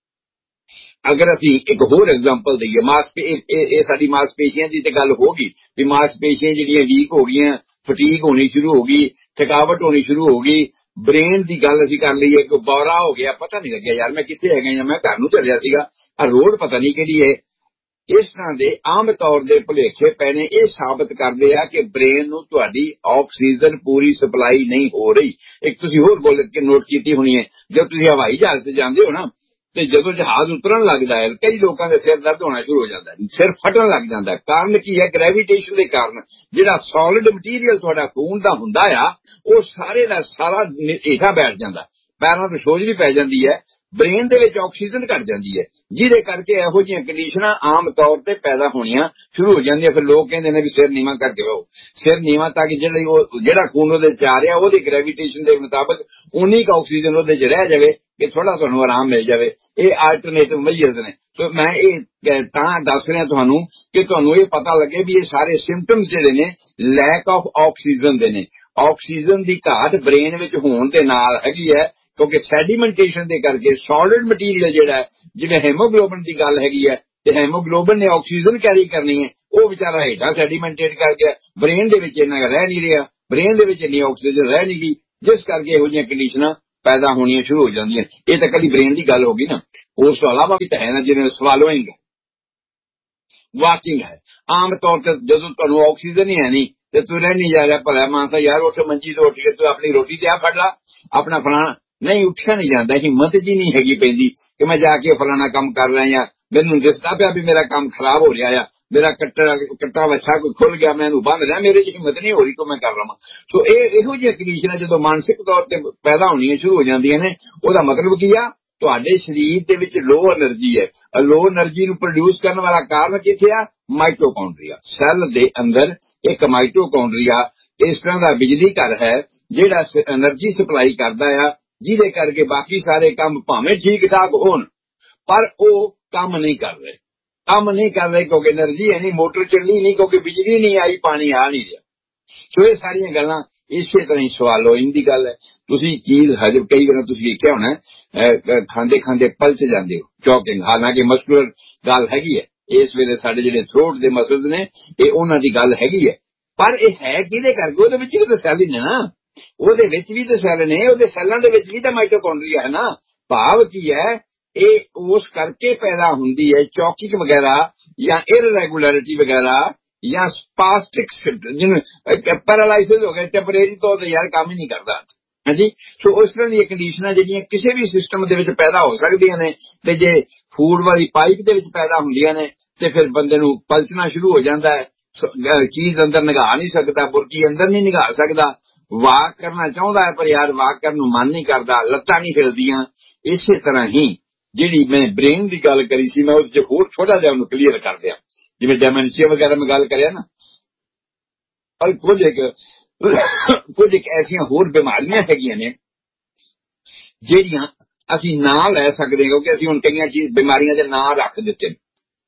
ਅਗਰ ਅਸੀਂ ਇੱਕ ਹੋਰ ਐਗਜ਼ਾਮਪਲ ਦਈਏ, ਮਾਸਪੇ ਇਹ ਸਾਡੀ ਮਾਸਪੇਸ਼ੀਆਂ ਦੀ ਤੇ ਗੱਲ ਹੋ ਗਈ ਵੀ ਮਾਸਪੇਸ਼ੀਆਂ ਜਿਹੜੀਆਂ ਵੀਕ ਹੋ ਗਈਆਂ, ਫਟੀਕ ਹੋਣੀ ਸ਼ੁਰੂ ਹੋ ਗਈ, ਥਕਾਵਟ ਹੋਣੀ ਸ਼ੁਰੂ ਹੋ ਗਈ। ਬ੍ਰੇਨ ਦੀ ਗੱਲ ਅਸੀਂ ਕਰ ਲਈਏ, ਕੋਈ ਬੌਰਾ ਹੋ ਗਿਆ, ਪਤਾ ਨਹੀਂ ਲੱਗਿਆ ਯਾਰ ਮੈਂ ਕਿੱਥੇ ਹੈਗਾ ਜਾਂ ਮੈਂ ਘਰ ਨੂੰ ਚੱਲਿਆ ਸੀਗਾ, ਆ ਰੋਡ ਪਤਾ ਨਹੀਂ ਕਿਹੜੀ ਹੈ। ਇਸ ਤਰ੍ਹਾਂ ਦੇ ਆਮ ਤੌਰ ਦੇ ਭੁਲੇਖੇ ਪੈਣੇ ਇਹ ਸਾਬਤ ਕਰਦੇ ਆ ਕਿ ਬ੍ਰੇਨ ਨੂੰ ਤੁਹਾਡੀ ਆਕਸੀਜਨ ਪੂਰੀ ਸਪਲਾਈ ਨਹੀਂ ਹੋ ਰਹੀ। ਇੱਕ ਤੁਸੀਂ ਹੋਰ ਗੱਲ ਕੇ ਨੋਟ ਕੀਤੀ ਹੋਣੀ ਹੈ, ਜਦ ਤੁਸੀਂ ਹਵਾਈ ਜਹਾਜ਼ ਤੇ ਜਾਂਦੇ ਹੋ ਨਾ, ਤੇ ਜਦੋਂ ਜਹਾਜ਼ ਉਤਰਨ ਲੱਗਦਾ ਹੈ ਕਈ ਲੋਕਾਂ ਦੇ ਸਿਰ ਦਰਦ ਹੋਣਾ ਸ਼ੁਰੂ ਹੋ ਜਾਂਦਾ ਹੈ, ਸਿਰ ਫਟਣ ਲੱਗ ਜਾਂਦਾ ਹੈ। ਕਾਰਨ ਕੀ ਹੈ? ਗ੍ਰੈਵੀਟੇਸ਼ਨ ਦੇ ਕਾਰਨ ਜਿਹੜਾ ਸੋਲਿਡ ਮਟੀਰੀਅਲ ਤੁਹਾਡਾ ਖੂਨ ਦਾ ਹੁੰਦਾ ਆ ਉਹ ਸਾਰੇ ਦਾ ਸਾਰਾ ਹੇਠਾਂ ਬੈਠ ਜਾਂਦਾ, ਪੈਰਾਂ ਤੋਂ ਸੋਜ ਵੀ ਪੈ ਜਾਂਦੀ ਹੈ, ਬ੍ਰੇਨ ਦੇ ਵਿੱਚ ਆਕਸੀਜਨ ਘਟ ਜਾਂਦੀ ਹੈ, ਜਿਹਦੇ ਕਰਕੇ ਇਹੋ ਜਿਹੀਆਂ ਕੰਡੀਸ਼ਨਾਂ ਆਮ ਤੌਰ ਤੇ ਪੈਦਾ ਹੋਣੀਆਂ ਸ਼ੁਰੂ ਹੋ ਜਾਂਦੀਆਂ। ਫਿਰ ਲੋਕ ਕਹਿੰਦੇ ਨੇ ਵੀ ਸਿਰ ਨੀਵਾਂ ਕਰਕੇ ਰਹੋ, ਸਿਰ ਨੀਵਾਂ ਤਾਂ ਕਿ ਜਿਹੜਾ ਉਹ ਜਿਹੜਾ ਖੂਨ ਉਹਦੇ ਚ ਆ ਰਿਹਾ ਉਹਦੀ ਗ੍ਰੈਵੀਟੇਸ਼ਨ ਦੇ ਮੁਤਾਬਕ ਉਨੀ ਕੁ ਆਕਸੀਜਨ ਉਹਦੇ ਚ ਰਹਿ ਜਾਵੇ ਕਿ ਥੋੜਾ ਤੁਹਾਨੂੰ ਆਰਾਮ ਮਿਲ ਜਾਵੇ। ਇਹ ਆਲਟਰਨੇਟਿਵ ਮੈਜਰਸ ਨੇ। ਸੋ ਮੈਂ ਇਹ ਤਾਂ ਦੱਸ ਰਿਹਾ ਤੁਹਾਨੂੰ ਕਿ ਤੁਹਾਨੂੰ ਇਹ ਪਤਾ ਲੱਗੇ ਵੀ ਇਹ ਸਾਰੇ ਸਿੰਪਟਮਸ ਜਿਹੜੇ ਨੇ ਲੈਕ ਆਫ ਆਕਸੀਜਨ ਦੇ ਨੇ। ਆਕਸੀਜਨ ਦੀ ਘਾਟ ਬ੍ਰੇਨ ਵਿੱਚ ਹੋਣ ਦੇ ਨਾਲ ਹੈਗੀ ਹੈ, ਕਿਉਂਕਿ ਸੈਡੀਮੈਂਟੇਸ਼ਨ ਦੇ ਕਰਕੇ ਸੋਲਿਡ ਮਟੀਰੀਅਲ ਜਿਹੜਾ ਹੈ, ਜਿਵੇਂ ਹੈਮੋਗਲੋਬਿਨ ਦੀ ਗੱਲ ਹੈਗੀ ਹੈ, ਤੇ ਹੈਮੋਗਲੋਬਿਨ ਨੇ ਆਕਸੀਜਨ ਕੈਰੀ ਕਰਨੀ ਹੈ, ਉਹ ਵਿਚਾਰਾ ਹੇਠਾਂ ਸੈਡੀਮੈਂਟੇਟ ਕਰ ਗਿਆ, ਬ੍ਰੇਨ ਦੇ ਵਿੱਚ ਇੰਨਾ ਰਹਿ ਨਹੀਂ ਰਿਹਾ, ਬ੍ਰੇਨ ਦੇ ਵਿੱਚ ਇੰਨੀ ਆਕਸੀਜਨ ਰਹਿ ਨਹੀਂ ਗਈ, ਜਿਸ ਕਰਕੇ ਇਹੋ ਜਿਹੀਆਂ ਕੰਡੀਸ਼ਨਾਂ ਪੈਦਾ ਹੋਣੀਆਂ ਸ਼ੁਰੂ ਹੋ ਜਾਂਦੀਆਂ। ਇਹ ਤਾਂ ਕੱਲੀ ਬ੍ਰੇਨ ਦੀ ਗੱਲ ਹੋ ਗਈ ਨਾ, ਉਸ ਤੋਂ ਇਲਾਵਾ ਵੀ ਤਾਂ ਹੈ ਨਾ, ਜਿਵੇਂ ਸਵਾਲੋਇੰਗ ਹੈ, ਵਾਕਿੰਗ ਹੈ। ਆਮ ਤੌਰ ਤੇ ਜਦੋਂ ਤੁਹਾਨੂੰ ਆਕਸੀਜਨ ਹੀ ਹੈ ਨਹੀਂ ਤੇ ਤੂੰ ਰਹਿ ਨਹੀਂ ਜਾ ਰਿਹਾ, ਭਲਾ ਮਾਨਸਾ ਯਾਰ ਉੱਠ ਮੰਜੀ ਤੋਂ ਉੱਠ ਕੇ ਤੂੰ ਆਪਣੀ ਰੋਟੀ ਤੇ ਆ ਫੜ ਲਾ, ਆਪਣਾ ਫਲਾਣਾ ਨਹੀਂ, ਉੱਠਿਆ ਨਹੀਂ ਜਾਂਦਾ, ਹਿੰਮਤ ਜੀ ਨਹੀਂ ਹੈਗੀ ਪੈਂਦੀ ਕਿ ਮੈਂ ਜਾ ਕੇ ਫਲਾਣਾ ਕੰਮ ਕਰ ਰਿਹਾ ਜਾਂ ਮੈਨੂੰ ਦਿਸਦਾ ਪਿਆ ਵੀ ਮੇਰਾ ਕੰਮ ਖਰਾਬ ਹੋ ਰਿਹਾ ਆ, ਮੇਰਾ ਕੱਟਾ ਕੱਟਾ ਵੱਛਾ ਕੋਈ ਖੁੱਲ ਗਿਆ, ਮੈਂ ਇਹਨੂੰ ਬੰਨ ਰਿਹਾ, ਮੇਰੇ ਚ ਹਿੰਮਤ ਨਹੀਂ ਹੋ ਰਹੀ ਕਿ ਮੈਂ ਕਰ ਲਵਾਂ। ਸੋ ਇਹ ਇਹੋ ਜਿਹੀਆਂ ਕੰਡੀਸ਼ਨਾਂ ਜਦੋਂ ਮਾਨਸਿਕ ਤੌਰ ਤੇ ਪੈਦਾ ਹੋਣੀਆਂ ਸ਼ੁਰੂ ਹੋ ਜਾਂਦੀਆਂ ਨੇ, ਉਹਦਾ ਮਤਲਬ ਕੀ ਆ? ਤੁਹਾਡੇ ਸਰੀਰ ਦੇ ਵਿੱਚ ਲੋ એનર્ਜੀ ਹੈ। ਲੋ એનર્ਜੀ ਨੂੰ ਪ੍ਰੋਡਿਊਸ ਕਰਨ ਵਾਲਾ ਕਾਰਨ ਕਿੱਥੇ ਆ? ਮਾਈਟੋਕੌਂਡਰੀਆ। ਸੈੱਲ ਦੇ ਅੰਦਰ ਇੱਕ ਮਾਈਟੋਕੌਂਡਰੀਆ ਇਸ ਤਰ੍ਹਾਂ ਦਾ ਬਿਜਲੀ ਘਰ ਹੈ ਜਿਹੜਾ એનર્ਜੀ ਸਪਲਾਈ ਕਰਦਾ ਆ, ਜਿਹਦੇ ਕਰਕੇ ਬਾਕੀ ਸਾਰੇ ਕੰਮ ਭਾਵੇਂ ਠੀਕ ਠਾਕ ਹੋਣ ਪਰ ਉਹ ਕੰਮ ਨਹੀਂ ਕਰ ਰਹੇ, ਕੰਮ ਨਹੀਂ ਕਰ ਰਹੇ ਕਿਉਂਕਿ એનર્ਜੀ ਹੈ ਨਹੀਂ, ਮੋਟਰ ਚੱਲੀ ਨਹੀਂ ਕਿਉਂਕਿ ਬਿਜਲੀ ਨਹੀਂ ਆਈ, ਪਾਣੀ ਆ ਨਹੀਂ ਰਿਹਾ। ਸੋ ਇਹ ਸਾਰੀਆਂ ਗੱਲਾਂ ਇਸੇ ਤਰ੍ਹਾਂ ਹੀ ਸਵਾਲੋਇੰਗ ਦੀ ਗੱਲ ਹੈ। ਤੁਸੀਂ ਚੀਜ਼ ਹਜਮ ਕਈ ਵਾਰ ਤੁਸੀਂ ਵੇਖਿਆ ਹੋਣਾ ਖਾਂਦੇ ਖਾਂਦੇ ਪਲਚ ਜਾਂਦੇ ਹੋ, ਚੌਕਿੰਗ, ਹਾਲਾਂਕਿ ਮਸਕੂਲਰ ਗੱਲ ਹੈਗੀ ਹੈ, ਇਸ ਵੇਲੇ ਸਾਡੇ ਜਿਹੜੇ ਥਰੋਟ ਦੇ ਮਸਲਸ ਨੇ ਇਹ ਉਹਨਾਂ ਦੀ ਗੱਲ ਹੈਗੀ ਹੈ, ਪਰ ਇਹ ਹੈ ਕਿਹਦੇ ਕਰਕੇ? ਉਹਦੇ ਵਿੱਚ ਵੀ ਤਾਂ ਸੈੱਲ ਹੀ ਨੇ ਨਾ, ਉਹਦੇ ਵਿੱਚ ਵੀ ਤਾਂ ਸੈੱਲ ਨੇ, ਉਹਦੇ ਸੈੱਲਾਂ ਦੇ ਵਿੱਚ ਵੀ ਤਾਂ ਮਾਈਟੋਕੌਂਡਰੀਆ ਹੈ ਨਾ। ਭਾਵ ਕੀ ਹੈ? ਇਹ ਉਸ ਕਰਕੇ ਪੈਦਾ ਹੁੰਦੀ ਹੈ ਚੌਕਿੰਗ ਵਗੈਰਾ ਜਾਂ ਇਰਰੈਗੂਲਰਿਟੀ ਵਗੈਰਾ ਜਾਂ ਸਪਾਸਟਿਕ, ਜਿਹਨੂੰ ਪੈਰਾਲਾਈਸਿਸ ਹੋ ਗਿਆ ਟੈਂਪਰੇਰੀ ਤੌਰ ਤੇ, ਯਾਰ ਕੰਮ ਹੀ ਨਹੀਂ ਕਰਦਾ। ਹਾਂਜੀ, ਸੋ ਉਸ ਤਰ੍ਹਾਂ ਦੀਆਂ ਕੰਡੀਸ਼ਨਾਂ ਜਿਹੜੀਆਂ ਕਿਸੇ ਵੀ ਸਿਸਟਮ ਦੇ ਵਿੱਚ ਪੈਦਾ ਹੋ ਸਕਦੀਆਂ ਨੇ, ਤੇ ਜੇ ਫੂਡ ਵਾਲੀ ਪਾਈਪ ਦੇ ਵਿੱਚ ਪੈਦਾ ਹੁੰਦੀਆਂ ਨੇ ਤੇ ਫਿਰ ਬੰਦੇ ਨੂੰ ਪਲਚਣਾ ਸ਼ੁਰੂ ਹੋ ਜਾਂਦਾ ਹੈ, ਚੀਜ਼ ਅੰਦਰ ਨਿਗਾਹ ਨਹੀਂ ਸਕਦਾ, ਬੁਰਕੀ ਅੰਦਰ ਨਹੀਂ ਨਿਗਾਹ ਸਕਦਾ, ਵਾਕ ਕਰਨਾ ਚਾਹੁੰਦਾ ਹੈ ਪਰ ਯਾਰ ਵਾਕ ਕਰਨ ਨੂੰ ਮਨ ਨਹੀਂ ਕਰਦਾ, ਲੱਤਾਂ ਨਹੀਂ ਹਿਲਦੀਆਂ। ਇਸੇ ਤਰ੍ਹਾਂ ਹੀ ਜਿਹੜੀ ਮੈਂ ਬ੍ਰੇਨ ਦੀ ਗੱਲ ਕਰੀ ਸੀ, ਮੈਂ ਉਹਦੇ ਹੋਰ ਥੋੜਾ ਜਿਹਾ ਉਹਨੂੰ ਕਲੀਅਰ ਕਰ ਦਿਆਂ, ਜਿਵੇਂ ਡੈਮੈਂਸ਼ੀਆ ਵਗੈਰਾ ਮੈਂ ਗੱਲ ਕਰਿਆ ਨਾ, ਔਰ ਕੁਝ ਇੱਕ ਕੁਝ ਇੱਕ ਐਸੀਆਂ ਹੋਰ ਬਿਮਾਰੀਆਂ ਹੈਗੀਆਂ ਨੇ ਜਿਹੜੀਆਂ ਅਸੀਂ ਨਾਂ ਲੈ ਸਕਦੇ, ਕਿਉਂਕਿ ਅਸੀਂ ਹੁਣ ਕਈਆਂ ਚੀਜ਼ ਬਿਮਾਰੀਆਂ ਦੇ ਨਾਂ ਰੱਖ ਦਿੱਤੇ ਨੇ।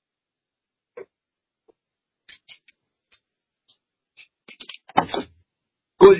ਕੁਝ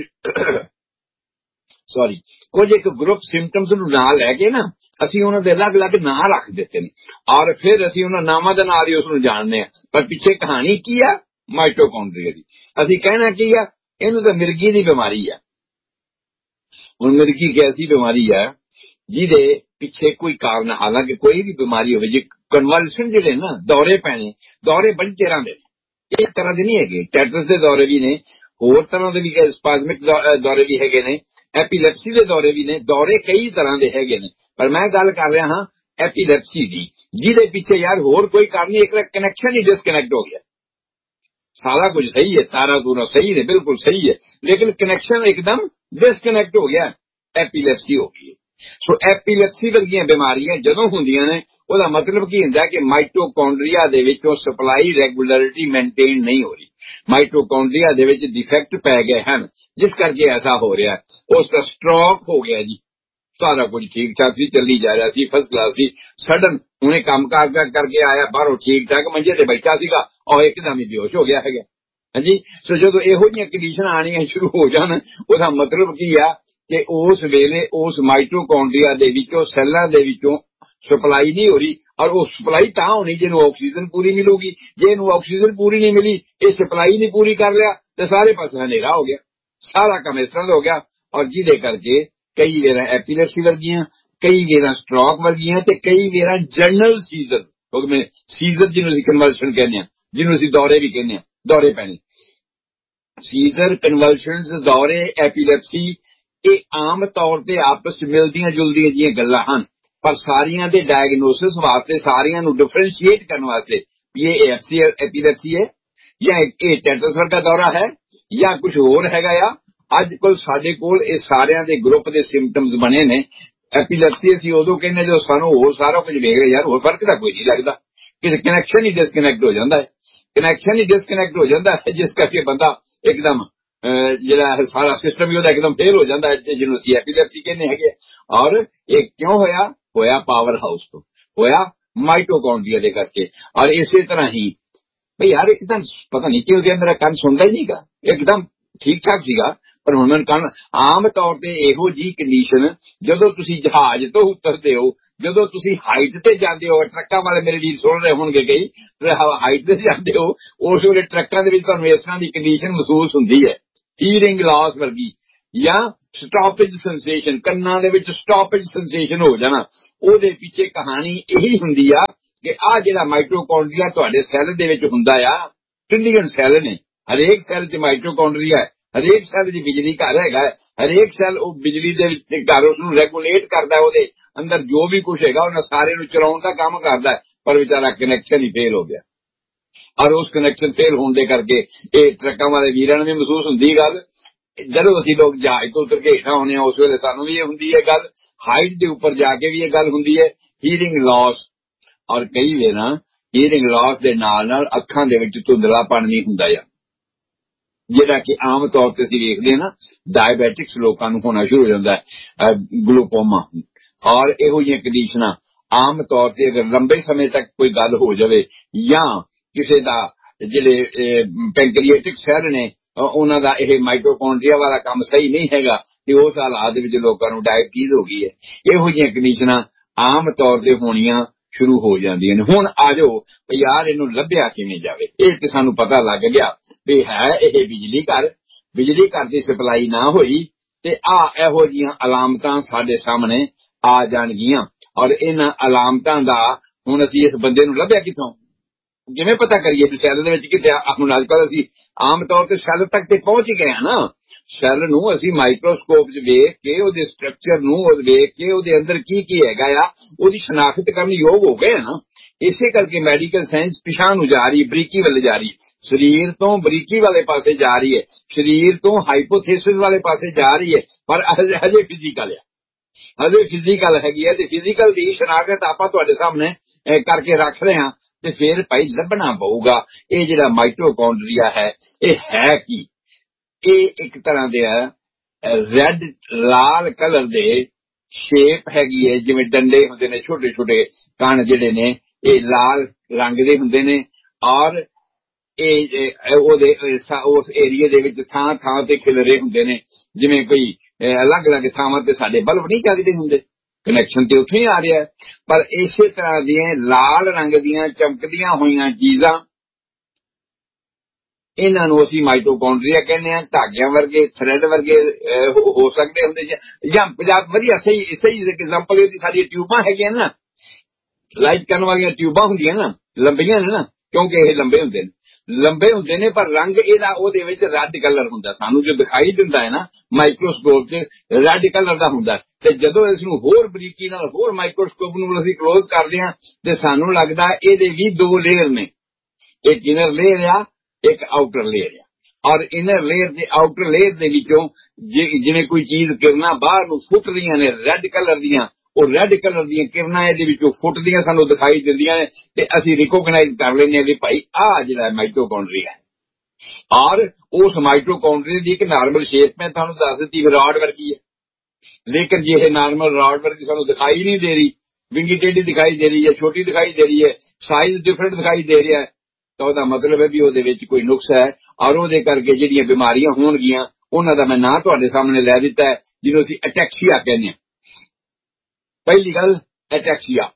ਸੌਰੀ ਕੁਝ ਇੱਕ ਗਰੁੱਪ ਸਿੰਪਟਮਸ ਨੂੰ ਨਾਂ ਲੈ ਕੇ ਨਾ ਅਸੀਂ ਉਹਨਾਂ ਦੇ ਅਲੱਗ-ਅਲੱਗ ਨਾਂ ਰੱਖ ਦਿੱਤੇ ਨੇ, ਔਰ ਫਿਰ ਅਸੀਂ ਉਹਨਾਂ ਨਾਮਾਂ ਦੇ ਨਾਲ ਹੀ ਉਸ ਨੂੰ ਜਾਣਦੇ ਹਾਂ, ਪਰ ਪਿੱਛੇ ਕਹਾਣੀ ਕੀ ਆ? ਮਾਈਟੋਕੌਂਡਰੀਆ ਦੀ। ਅਸੀਂ ਕਹਿਣਾ ਕੀ ਆ? ਇਹਨੂੰ ਤਾਂ ਮਿਰਗੀ ਦੀ ਬਿਮਾਰੀ ਆ। ਹੁਣ ਮਿਰਗੀ ਇੱਕ ਐਸੀ ਬਿਮਾਰੀ ਆ ਜਿਹਦੇ ਪਿੱਛੇ ਕੋਈ ਕਾਰਨ, ਹਾਲਾਂਕਿ ਕੋਈ ਵੀ ਬਿਮਾਰੀ ਹੋਵੇ, ਜੇ ਕਨਵਲਸ਼ਨ ਜਿਹੜੇ ਨਾ ਦੌਰੇ ਪੈਣੇ, ਦੌਰੇ ਬੜੀ ਤਰ੍ਹਾਂ ਦੇ ਨੇ, ਇੱਕ ਤਰ੍ਹਾਂ ਦੇ ਨਹੀਂ ਹੈਗੇ, ਟੈਟਸ ਦੇ ਦੌਰੇ ਵੀ ਨੇ, ਹੋਰ ਤਰ੍ਹਾਂ ਦੇ ਵੀ ਸਪਾਜ਼ਮਿਕ ਦੌਰੇ ਵੀ ਹੈਗੇ ਨੇ, ਐਪੀਲੈਪਸੀ ਦੇ ਦੌਰੇ ਵੀ ਨੇ, ਦੌਰੇ ਕਈ ਤਰ੍ਹਾਂ ਦੇ ਹੈਗੇ ਨੇ, ਪਰ ਮੈਂ ਗੱਲ ਕਰ ਰਿਹਾ ਹਾਂ ਐਪੀਲੈਪਸੀ ਦੀ, ਜਿਹਦੇ ਪਿੱਛੇ ਯਾਰ ਹੋਰ ਕੋਈ ਕਾਰਨ ਨਹੀਂ, ਇੱਕ ਕਨੈਕਸ਼ਨ ਹੀ ਡਿਸਕਨੈਕਟ ਹੋ ਗਿਆ। ਸਾਰਾ ਕੁਝ ਸਹੀ ਹੈ, ਤਾਰਾ ਤੂਰਾ ਸਹੀ ਨੇ, ਬਿਲਕੁਲ ਸਹੀ ਹੈ, ਲੇਕਿਨ ਕਨੈਕਸ਼ਨ ਇੱਕਦਮ ਡਿਸਕਨੈਕਟ ਹੋ ਗਿਆ, ਐਪੀਲੈਪਸੀ ਹੋ ਗਈ। ਸੋ ਐਪੀਲੈਪਸੀ ਵਰਗੀਆਂ ਬਿਮਾਰੀਆਂ ਜਦੋਂ ਹੁੰਦੀਆਂ ਨੇ, ਉਹਦਾ ਮਤਲਬ ਕੀ ਹੁੰਦਾ ਕਿ ਮਾਈਟੋਕੌਂਡਰੀਆ ਦੇ ਵਿੱਚੋਂ ਸਪਲਾਈ ਰੈਗੂਲਰਿਟੀ ਮੇਨਟੇਨ ਨਹੀਂ ਹੋ ਰਹੀ, ਮਾਈਟੋਕੌਂਡਰੀਆ ਦੇ ਵਿੱਚ ਡਿਫੈਕਟ ਪੈ ਗਏ ਹਨ, ਜਿਸ ਕਰਕੇ ਐਸਾ ਹੋ ਰਿਹਾ। ਉਸ ਦਾ ਸਟ੍ਰੋਕ ਹੋ ਗਿਆ ਜੀ, ਸਾਰਾ ਕੁਝ ਠੀਕ ਠਾਕ ਸੀ, ਚੱਲੀ ਜਾ ਰਿਹਾ ਸੀ, ਫਸਟ ਕਲਾਸ ਸੀ, ਸਡਨ ਉਹਨੇ ਕੰਮ ਕਾਰ ਕਰਕੇ ਆਇਆ ਬਾਹਰੋਂ, ਠੀਕ ਠਾਕ ਮੰਜੇ ਤੇ ਬੈਠਾ ਸੀਗਾ, ਔਰ ਇੱਕਦਮ ਹੀ ਬੇਹੋਸ਼ ਹੋ ਗਿਆ ਹੈਗਾ। ਹਾਂਜੀ, ਸੋ ਜਦੋਂ ਇਹੋ ਜਿਹੀਆਂ ਕੰਡੀਸ਼ਨਾਂ ਆਉਣੀਆਂ ਸ਼ੁਰੂ ਹੋ ਜਾਣ, ਉਹਦਾ ਮਤਲਬ ਕੀ ਆ ਕਿ ਉਸ ਵੇਲੇ ਉਸ ਮਾਈਟੋਕੌਂਡਰੀਆ ਦੇ ਵਿੱਚੋਂ, ਸੈੱਲਾਂ ਦੇ ਵਿੱਚੋਂ सप्लाई नहीं हो रही, और वो सप्लाई तां होनी जिन्हों ऑक्सीजन पूरी मिलूगी। जे इन्हों ऑक्सीजन पूरी नहीं मिली, ये सप्लाई नहीं पूरी कर लिया तो सारे पासे हनेरा हो गया, सारा काम इस तरह हो गया। और जिदे करके कई वेरा एपीलेप्सी वर्गियां, कई वेरा स्ट्रोक वर्गियां ते कई वेरा जनरल सीजर, सीजर जिन्होंने कन्वर्शन कहने, जिन्होंने दौरे भी कहने, दौरे पैने, सीजर कन्वर्शन दौरे एपीलेप्सी, ये आम तौर पर आपस मिलदियां जुलदियां जियां गल्लां हन, पर सारियां दे डायग्नोसिस वास्ते, सारियां नूं डिफरेंशिएट करने वास्ते ये एपीलेप्सी है या ये टेटस वर्गा दौरा है या कुछ होर हैगा। या अजकल साडे कोल ये सारियां दे ग्रुप दे सिम्पटम्स बने ने। एपीलेप्सी असीं उदों कहने जो सानूं होर सारा कुछ वेख यार होर फर्क तां कोई नहीं लगदा, कि कनैक्शन ही डिसकनैक्ट हो जाता है, कनैक्शन ही डिसकनैक्ट हो जाता है, जिस करके बंदा एकदम जिहड़ा सारा सिस्टम ही एकदम फेल हो जाता है, जिन्होंने असीं एपीलेप्सी कहने हैगे। और ये क्यों होया होया पावर हाउस तो होया माइटोकॉन्ड्रिया दे करके। और इसी तरह ही भाई यार एकदम पता नहीं क्यों गया, मेरा कान सुनता ही नहीं गा, एकदम ठीक ठाक सीगा, पर हुण मैं कान आम तौर पर इहो जी कंडीशन जदों तुसीं जहाज तो उतरते हो, जदों तुसीं हाइट ते जाते हो, ट्रक्कां वाले मेरे वीर सुन रहे होणगे कई, हाइट ते जाते हो, उस वेले ट्रक्कां दे विच तुहानूं इस तरह की कंडीशन महसूस हुंदी है, हीयरिंग लॉस वर्गी, या स्टॉपेज सेंसेशन, कन्नां दे विच स्टॉपेज सेंसेशन हो जाना। ओहदे पीछे कहानी यही हुंदी आ कि आ जिहड़ा माइटोकॉन्ड्रिया तुहाडे सैल दे विच हुंदा आ, ट्रिलियन सैल ने, हरेक सैल च माइटोकॉन्ड्रिया है, हरेक सैल च बिजली घर हैगा, हरेक सैल वो बिजली दे घर उसनूं रेगुलेट करदा, ओहदे अंदर जो भी कुछ हैगा उन्हां सारे नूं चलाउण दा काम करदा है, पर बेचारा कनैक्शन ही फेल हो गया। और उस कनैक्शन फेल होने दे करके ये ट्रक्कां वाले वीरां नूं भी महसूस हुंदी गल, जदों असीं लोग जहाज तो उतर के हेठां आउणे आ उस वेले सानूं भी हुंदी है गल, हाइट दे उपर जाके भी ये गल हुंदी है, हीयरिंग लॉस। और कई वेरा हीयरिंग लॉस दे नाल नाल अखां दे विच धुंधलापन भी हुंदा है, जिहड़ा कि आम तौर ते असीं वेखदे हां ना डायबिटिक्स लोकां नूं होना शुरू हो जांदा है, ग्लूकोमा और इहो जिहियां कंडीशनां आम तौर ते अगर लंबे समय तक कोई गल हो जाए या किसी दा जिहड़े पैंक्रिएटिक सैल ने उन्हां दा इह माइटोकॉन्ड्रिया वाला काम सही नहीं हैगा ते उस हालात दे विच लोकां नूं डायबिटीज हो गई है। इहो जिहियां कंडीशनां आम तौर ते होणियां शुरू हो जांदियां ने। हुण आ जाओ यार इहनूं लभ्या किवें जावे, इह ते सानूं पता लग गया भी है इह बिजली घर, बिजली घर दी सप्लाई ना होई ते आ इहो जिहियां अलामतां साडे सामने आ जाणगियां। और इन्हां अलामतां दा हुण असीं इस बंदे नूं लभ्या कित्थों, किवें पता करिए भी सैल दे विच किते। हुण अजकल असीं आम तौर ते सैल तक ते पहुंच ही गए हैं ना, सैल नूं असीं माइक्रोस्कोप च वेख के ओहदे स्ट्रक्चर नूं वेख के ओहदे अंदर की की हैगा आ ओहदी शनाख्त करन योग हो गए ना। इसे करके मैडिकल साइंस पिछां नूं जा रही, बरीकी वाले जा रही, शरीर तो बरीकी वाले पासे जा रही है, शरीर तो हाइपोथेसिस वाले पासे जा रही है, पर हजे फिजिकल है, हजे फिजिकल हैगी है। ते फिजिकल दी शनाख्त आपां तुहाडे सामने करके रख रहे हां ते फिर भाई लभना पऊगा ये जिहड़ा माइटोकॉन्ड्रिया है ये है की। ये एक तरह दे रैड लाल कलर दे शेप हैगी है, जिवें डंडे हुंदे ने छोटे छोटे कण जिहड़े ने ये लाल रंग दे हुंदे ने। और उस एरिए दे विच थां थां ते खिलरे हुंदे ने, जिवें कोई अलग अलग थावां ते साडे बल्ब नहीं जगदे हुंदे, कनैक्शन तो उत्थों ही आ रहा है। पर इसे तरह दियां लाल रंग दियां चमकदियां होईयां चीजां इन्हां नूं असीं माइटोकॉन्ड्रिया कहने आ। धागियां वर्गे थ्रैड वर्गे हो सकदे हुंदे जां पंजाब वधिया सही सही एग्जांपल इहदी साडी ट्यूबां हैगियां ना, लाइट करन वालियां ट्यूबां हुंदियां ना, लंबियां ने ना, क्योंकि ये लंबे हुंदे ने, लंबे हुंदे ने पर रंग इहदा ओहदे विच रैड कलर हुंदा, सानूं जो दिखाई दिंदा है ना माइक्रोस्कोप च रैड कलर दा हुंदा। ते जदों इस नूं होर बरीकी नाल होर माइक्रोस्कोप नूं असीं क्लोज करदे हां ते सानूं लगदा इहदे भी दो लेयर ने, एक इनर लेयर आ एक आउटर लेयर आ। और इनर लेयर दे आउटर लेयर दे विचों जिवें कोई चीज किरना बाहर नूं फुटदियां ने रैड कलर दियां, और रैड कलर दियां किरनां इहदे विचों फुटदियां सानूं दिखाई दिंदियां ने ते असीं रिकोगनाइज कर लैंदे कि भाई आ जिहड़ा माइटोकॉन्ड्रिया है। और उस माइटोकॉन्ड्रिया दी एक नॉर्मल शेप मैं तुहानूं दस दित्ती रॉड वर्गी है, लेकिन जे ये नॉर्मल रॉड वर्गी सानूं दिखाई नहीं दे रही, विंगी टेढ़ी दिखाई दे रही है, छोटी दिखाई दे रही है, साइज डिफरेंट दिखाई दे रहा है, तो उसका मतलब है भी ਉਹਦੇ ਵਿੱਚ कोई नुक्स है। और ਉਹਦੇ करके ਜਿਹੜੀਆਂ बीमारियां ਹੋਣਗੀਆਂ ਉਹਨਾਂ ਦਾ मैं ਨਾਂ ਤੁਹਾਡੇ सामने ਲੈ ਦਿੱਤਾ है, ਜਿਹਨੂੰ ਅਸੀਂ ਅਟੈਕਸੀਆ ਕਹਿੰਦੇ ਹਾਂ। पहली गल एटैक्सिया,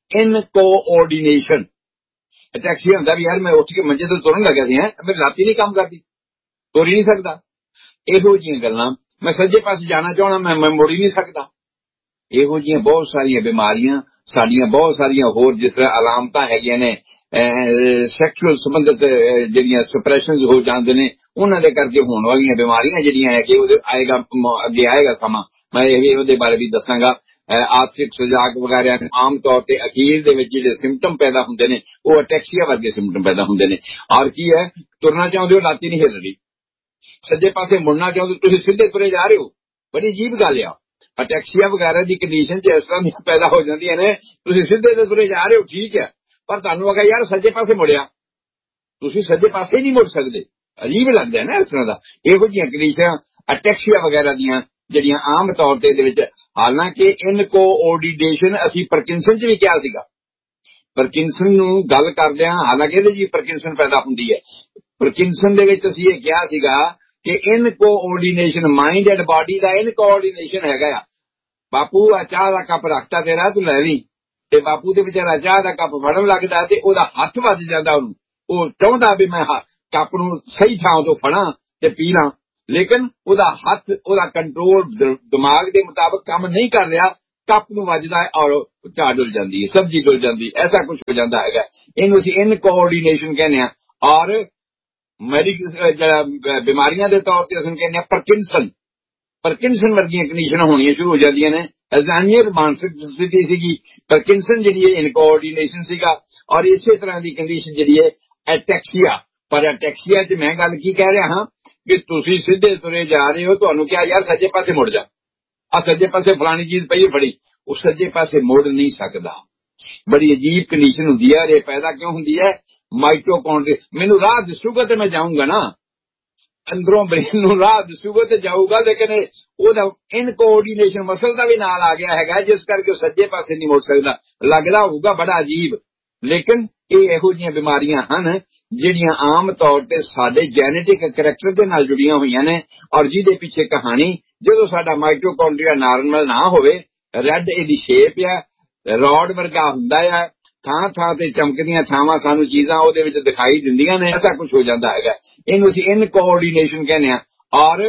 ਇਨਕੋਆਰਡੀਨੇਸ਼ਨ। ਅਟੈਕਸੀਆ ਹੁੰਦਾ ਵੀ ਯਾਰ ਮੈਂ ਉੱਠ ਕੇ ਮੰਜੇ ਤੋਂ ਤੁਰਨ ਲੱਗਿਆ ਸੀ, ਹੈ ਮੇਰੀ ਲੱਤ ਹੀ ਨਹੀਂ ਕੰਮ ਕਰਦੀ, ਤੁਰ ਹੀ ਨਹੀਂ ਸਕਦਾ। ਇਹੋ ਜਿਹੀਆਂ ਗੱਲਾਂ, ਮੈਂ ਸੱਜੇ ਪਾਸੇ ਜਾਣਾ ਚਾਹਣਾ, ਮੈਂ ਮੈਂ ਮੁੜ ਹੀ ਨਹੀਂ ਸਕਦਾ। ਇਹੋ ਜਿਹੀਆਂ ਬਹੁਤ ਸਾਰੀਆਂ ਬਿਮਾਰੀਆਂ ਸਾਡੀਆਂ, ਬਹੁਤ ਸਾਰੀਆਂ ਹੋਰ ਜਿਸ ਤਰ੍ਹਾਂ ਅਲਾਮਤਾਂ ਹੈਗੀਆਂ ਨੇ, ਸੈਕਸ਼ੂਅਲ ਸੰਬੰਧਿਤ ਜਿਹੜੀਆਂ ਸਪਰੈਸ਼ਨ ਹੋ ਜਾਂਦੇ ਨੇ, ਉਹਨਾਂ ਦੇ ਕਰਕੇ ਹੋਣ ਵਾਲੀਆਂ ਬਿਮਾਰੀਆਂ ਜਿਹੜੀਆਂ ਹੈ ਕਿ ਉਹਦੇ ਆਏਗਾ, ਅੱਗੇ ਆਏਗਾ ਸਮਾਂ, ਮੈਂ ਇਹ ਉਹਦੇ ਬਾਰੇ ਵੀ ਦੱਸਾਂਗਾ। ਆਰਥਿਕ ਸੁਜਾਗ ਵਗੈਰਾ ਆਮ ਤੌਰ ਤੇ ਅਖੀਰ ਦੇ ਵਿੱਚ ਜਿਹੜੇ ਸਿੰਪਟਮ ਪੈਦਾ ਹੁੰਦੇ ਨੇ ਉਹ ਅਟੈਕਸੀਆ ਵਰਗੇ ਸਿੰਪਟਮ ਪੈਦਾ ਹੁੰਦੇ ਨੇ। ਔਰ ਕੀ ਹੈ, ਤੁਰਨਾ ਚਾਹੁੰਦੇ ਹੋ ਲਾਤੀ ਨਹੀਂ ਹਿੱਲ ਰਹੀ, ਸੱਜੇ ਪਾਸੇ ਮੁੜਨਾ ਚਾਹੁੰਦੇ ਤੁਸੀਂ ਸਿੱਧੇ ਤੁਰੇ ਜਾ ਰਹੇ ਹੋ, ਬੜੀ ਅਜੀਬ ਗੱਲ ਆ। ਅਟੈਕਸੀਆ ਵਗੈਰਾ ਦੀ ਕੰਡੀਸ਼ਨ ਚ ਇਸ ਤਰ੍ਹਾਂ ਦੀਆਂ ਪੈਦਾ ਹੋ ਜਾਂਦੀਆਂ ਨੇ, ਤੁਸੀਂ ਸਿੱਧੇ ਤੇ ਤੁਰੇ ਜਾ ਰਹੇ ਹੋ ਠੀਕ ਹੈ, ਪਰ ਤੁਹਾਨੂੰ ਅਗਰ ਯਾਰ ਸੱਜੇ ਪਾਸੇ ਮੁੜਿਆ, ਤੁਸੀਂ ਸੱਜੇ ਪਾਸੇ ਨਹੀਂ ਮੁੜ ਸਕਦੇ, ਅਜੀਬ ਲੱਗਦਾ ਨਾ ਇਸ ਤਰ੍ਹਾਂ ਦਾ। ਇਹੋ ਜਿਹੀਆਂ ਕੰਡੀਸ਼ਨਾਂ ਅਟੈਕਸੀਆ ਵਗੈਰਾ ਦੀਆਂ ਜਿਹੜੀਆਂ ਆਮ ਤੌਰ ਤੇ ਇਹਦੇ ਵਿੱਚ, ਹਾਲਾਂਕਿ ਇਨਕੋਆਰਡੀਨੇਸ਼ਨ ਅਸੀਂ ਪਾਰਕਿੰਸਨ ਚ ਵੀ ਕਿਹਾ ਸੀਗਾ, ਪਾਰਕਿੰਸਨ ਨੂੰ ਗੱਲ ਕਰਦੇ ਹਾਂ, ਹਾਲਾਂਕਿ ਇਹਦੇ ਜੀ ਪਾਰਕਿੰਸਨ ਪੈਦਾ ਹੁੰਦੀ ਹੈ। ਪਾਰਕਿੰਸਨ ਦੇ ਵਿੱਚ ਅਸੀਂ ਇਹ ਕਿਹਾ ਸੀਗਾ ਕਿ ਇਨਕੋਆਰਡੀਨੇਸ਼ਨ ਮਾਈਂਡ ਐਂਡ ਬਾਡੀ ਦਾ ਇਨਕੋਆਰਡੀਨੇਸ਼ਨ ਹੈਗਾ ਆ। ਬਾਪੂ ਆ ਚਾਹ ਦਾ ਕੱਪ ਰੱਖਤਾ ਤੇਰਾ, ਤੂੰ ਲੈ ਲਈ, ਤੇ ਬਾਪੂ ਦੇ ਵਿਚਾਰਾ ਚਾਹ ਦਾ ਕੱਪ ਫੜਨ ਲੱਗਦਾ ਤੇ ਉਹਦਾ ਹੱਥ ਵੱਜ ਜਾਂਦਾ, ਉਹਨੂੰ ਉਹ ਚਾਹੁੰਦਾ ਵੀ ਮੈਂ ਕੱਪ ਨੂੰ ਸਹੀ ਥਾਂ ਤੋਂ ਫੜਾਂ ਤੇ ਪੀ ਲਾਂ, ਲੇਕਿਨ ਉਹਦਾ ਹੱਥ, ਉਹਦਾ ਕੰਟਰੋਲ ਦਿਮਾਗ ਦੇ ਮੁਤਾਬਕ ਕੰਮ ਨਹੀਂ ਕਰ ਰਿਹਾ, ਕੱਪ ਨੂੰ ਵੱਜਦਾ ਹੈ ਔਰ ਚਾਹ ਡੁੱਲ ਜਾਂਦੀ ਹੈ, ਸਬਜ਼ੀ ਡੁੱਲ ਜਾਂਦੀ, ਐਸਾ ਕੁਝ ਹੋ ਜਾਂਦਾ ਹੈਗਾ। ਇਹਨੂੰ ਅਸੀਂ ਇਨਕੋਆਰਡੀਨੇਸ਼ਨ ਕਹਿੰਦੇ ਹਾਂ। ਔਰ ਮੈਡੀਕਲ ਬਿਮਾਰੀਆਂ ਦੇ ਤੌਰ ਤੇ ਅਸੀਂ ਕਹਿੰਦੇ ਹਾਂ ਪਾਰਕਿੰਸਨ। ਪਾਰਕਿੰਸਨ ਵਰਗੀਆਂ ਕੰਡੀਸ਼ਨਾਂ ਹੋਣੀਆਂ ਸ਼ੁਰੂ ਹੋ ਜਾਂਦੀਆਂ ਨੇ। ਅਲਜ਼ਾਈਮਰ ਮਾਨਸਿਕ ਸਥਿਤੀ ਸੀਗੀ, ਪਾਰਕਿੰਸਨ ਜਿਹੜੀ ਹੈ ਇਨਕੋਆਰਡੀਨੇਸ਼ਨ ਸੀਗਾ, ਔਰ ਇਸੇ ਤਰ੍ਹਾਂ ਦੀ ਕੰਡੀਸ਼ਨ ਜਿਹੜੀ ਹੈ ਐਟੈਕਸੀਆ। ਪਰ ਅਟੈਕਸੀਆ ਚ ਮੈਂ ਗੱਲ ਕੀ ਕਹਿ ਰਿਹਾ ਹਾਂ ਕਿ ਤੁਸੀਂ ਸਿੱਧੇ ਤੁਰੇ ਜਾ ਰਹੇ ਹੋ, ਤੁਹਾਨੂੰ ਕਿਹਾ ਯਾਰ ਸੱਜੇ ਪਾਸੇ ਮੁੜ ਜਾ, ਆ ਸੱਜੇ ਪਾਸੇ ਫਲਾਣੀ ਚੀਜ਼ ਪਈ ਫੜੀ, ਉਹ ਸੱਜੇ ਪਾਸੇ ਮੁੜ ਨਹੀਂ ਸਕਦਾ। ਬੜੀ ਅਜੀਬ ਕੰਡੀਸ਼ਨ ਹੁੰਦੀ ਹੈ। ਇਹ ਪੈਦਾ ਕਿਉਂ ਹੁੰਦੀ ਹੈ? ਮਾਈਟੋਕੌਂਡਰੀਆ। ਮੈਨੂੰ ਰਾਹ ਦਿਸੂਗਾ ਤੇ ਮੈਂ ਜਾਊਂਗਾ ਨਾ, ਅੰਦਰੋਂ ਬ੍ਰੇਨ ਨੂੰ ਰਾਹ ਦਿਸੂਗਾ ਤੇ ਜਾਊਗਾ, ਲੇਕਿਨ ਉਹਦਾ ਇਨਕੋਆਰਡੀਨੇਸ਼ਨ ਮਸਲ ਦਾ ਵੀ ਨਾਲ ਆ ਗਿਆ ਹੈਗਾ, ਜਿਸ ਕਰਕੇ ਉਹ ਸੱਜੇ ਪਾਸੇ ਨਹੀਂ ਮੁੜ ਸਕਦਾ। ਲੱਗਦਾ ਹੋਊਗਾ ਬੜਾ ਅਜੀਬ, ਲੇਕਿਨ ਇਹ ਇਹੋ ਜਿਹੀਆਂ ਬਿਮਾਰੀਆਂ ਹਨ ਜਿਹੜੀਆਂ ਆਮ ਤੌਰ ਤੇ ਸਾਡੇ ਜੈਨੇਟਿਕ ਕਰੈਕਟਰ ਦੇ ਨਾਲ ਜੁੜੀਆਂ ਹੋਈਆਂ ਨੇ, ਔਰ ਜਿਹਦੇ ਪਿੱਛੇ ਕਹਾਣੀ, ਜਦੋਂ ਸਾਡਾ ਮਾਈਟੋਕੌਂਡਰੀਆ ਨਾਰਮਲ ਨਾ ਹੋਵੇ, ਰੈੱਡ ਇਹਦੀ ਸ਼ੇਪ ਆ, ਰੋਡ ਵਰਗਾ ਹੁੰਦਾ ਆ, ਥਾਂ ਥਾਂ ਤੇ ਚਮਕਦੀਆਂ ਥਾਵਾਂ ਸਾਨੂੰ ਚੀਜ਼ਾਂ ਉਹਦੇ ਵਿੱਚ ਦਿਖਾਈ ਦਿੰਦੀਆਂ ਨੇ, ਐਸਾ ਕੁਝ ਹੋ ਜਾਂਦਾ ਹੈਗਾ। ਇਹਨੂੰ ਅਸੀਂ ਇਨਕੋਆਰਡੀਨੇਸ਼ਨ ਕਹਿੰਦੇ ਹਾਂ। ਔਰ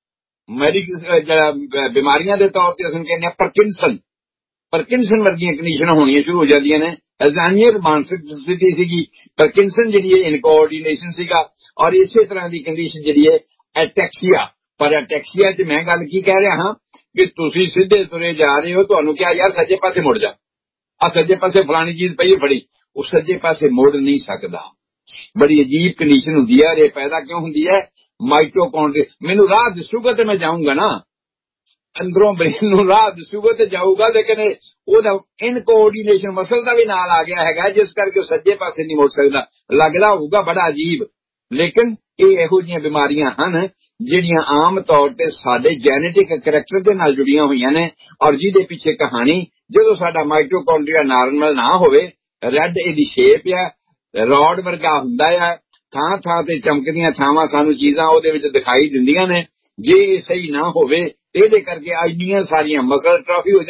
ਮੈਡੀਕਲ ਬਿਮਾਰੀਆਂ ਦੇ ਤੌਰ ਤੇ ਅਸੀਂ ਕਹਿੰਦੇ ਹਾਂ ਪਾਰਕਿੰਸਨ। ਪਾਰਕਿੰਸਨ ਵਰਗੀਆਂ ਕੰਡੀਸ਼ਨਾਂ ਹੋਣੀਆਂ ਸ਼ੁਰੂ ਹੋ ਜਾਂਦੀਆਂ ਨੇ। ਅਲਜ਼ਾਈਮਰ ਮਾਨਸਿਕ ਸਥਿਤੀ ਸੀਗੀ, ਪਾਰਕਿੰਸਨ ਜਿਹੜੀ ਹੈ ਇਨਕੋਆਰਡੀਨੇਸ਼ਨ ਸੀਗਾ, ਔਰ ਇਸੇ ਤਰ੍ਹਾਂ ਦੀ ਕੰਡੀਸ਼ਨ ਜਿਹੜੀ ਹੈ ਐਟੈਕਸੀਆ। ਪਰ ਅਟੈਕਸੀਆ ਚ ਮੈਂ ਗੱਲ ਕੀ ਕਹਿ ਰਿਹਾ ਹਾਂ ਕਿ ਤੁਸੀਂ ਸਿੱਧੇ ਤੁਰੇ ਜਾ ਰਹੇ ਹੋ, ਤੁਹਾਨੂੰ ਕਿਹਾ ਯਾਰ ਸੱਜੇ ਪਾਸੇ ਮੁੜ ਜਾ, ਆ ਸੱਜੇ ਪਾਸੇ ਫਲਾਣੀ ਚੀਜ਼ ਪਈ ਫੜੀ, ਉਹ ਸੱਜੇ ਪਾਸੇ ਮੁੜ ਨਹੀਂ ਸਕਦਾ। ਬੜੀ ਅਜੀਬ ਕੰਡੀਸ਼ਨ ਹੁੰਦੀ ਹੈ। ਇਹ ਪੈਦਾ ਕਿਉਂ ਹੁੰਦੀ ਹੈ? ਮਾਈਟੋਕੌਂਡਰੀਆ। ਮੈਨੂੰ ਰਾਹ ਦਿਸੂਗਾ ਤੇ ਮੈਂ ਜਾਊਂਗਾ ਨਾ, ਅੰਦਰੋਂ ਬ੍ਰੇਨ ਨੂੰ ਰਾਹ ਦਿਸੂਗਾ ਤੇ ਜਾਊਗਾ, ਲੇਕਿਨ ਉਹਦਾ ਇਨਕੋਆਰਡੀਨੇਸ਼ਨ ਮਸਲ ਦਾ ਵੀ ਨਾਲ ਆ ਗਿਆ ਹੈਗਾ, ਜਿਸ ਕਰਕੇ ਉਹ ਸੱਜੇ ਪਾਸੇ ਨਹੀਂ ਮੁੜ ਸਕਦਾ। ਲੱਗਦਾ ਹੋਊਗਾ ਬੜਾ ਅਜੀਬ, ਲੇਕਿਨ ਇਹ ਇਹੋ ਜਿਹੀਆਂ ਬਿਮਾਰੀਆਂ ਹਨ ਜਿਹੜੀਆਂ ਆਮ ਤੌਰ ਤੇ ਸਾਡੇ ਜੈਨੇਟਿਕ ਕਰੈਕਟਰ ਦੇ ਨਾਲ ਜੁੜੀਆਂ ਹੋਈਆਂ ਨੇ, ਔਰ ਜਿਹਦੇ ਪਿੱਛੇ ਕਹਾਣੀ, ਜਦੋਂ ਸਾਡਾ ਮਾਈਟੋਕੌਂਡਰੀਆ ਨਾਰਮਲ ਨਾ ਹੋਵੇ, ਰੈੱਡ ਇਹਦੀ ਸ਼ੇਪ ਆ, ਰੋਡ ਵਰਗਾ ਹੁੰਦਾ ਆ, ਥਾਂ ਥਾਂ ਤੇ ਚਮਕਦੀਆਂ ਥਾਵਾਂ ਸਾਨੂੰ ਚੀਜ਼ਾਂ ਉਹਦੇ ਵਿੱਚ ਦਿਖਾਈ ਦਿੰਦੀਆਂ ਨੇ, ਜੇ ਇਹ ਸਹੀ ਨਾ ਹੋਵੇ ਇਹਦੇ ਕਰਕੇ ਇੰਨੀਆਂ ਸਾਰੀਆਂ ਮਸਲ ਅਟਰਾਫੀ ਹੋ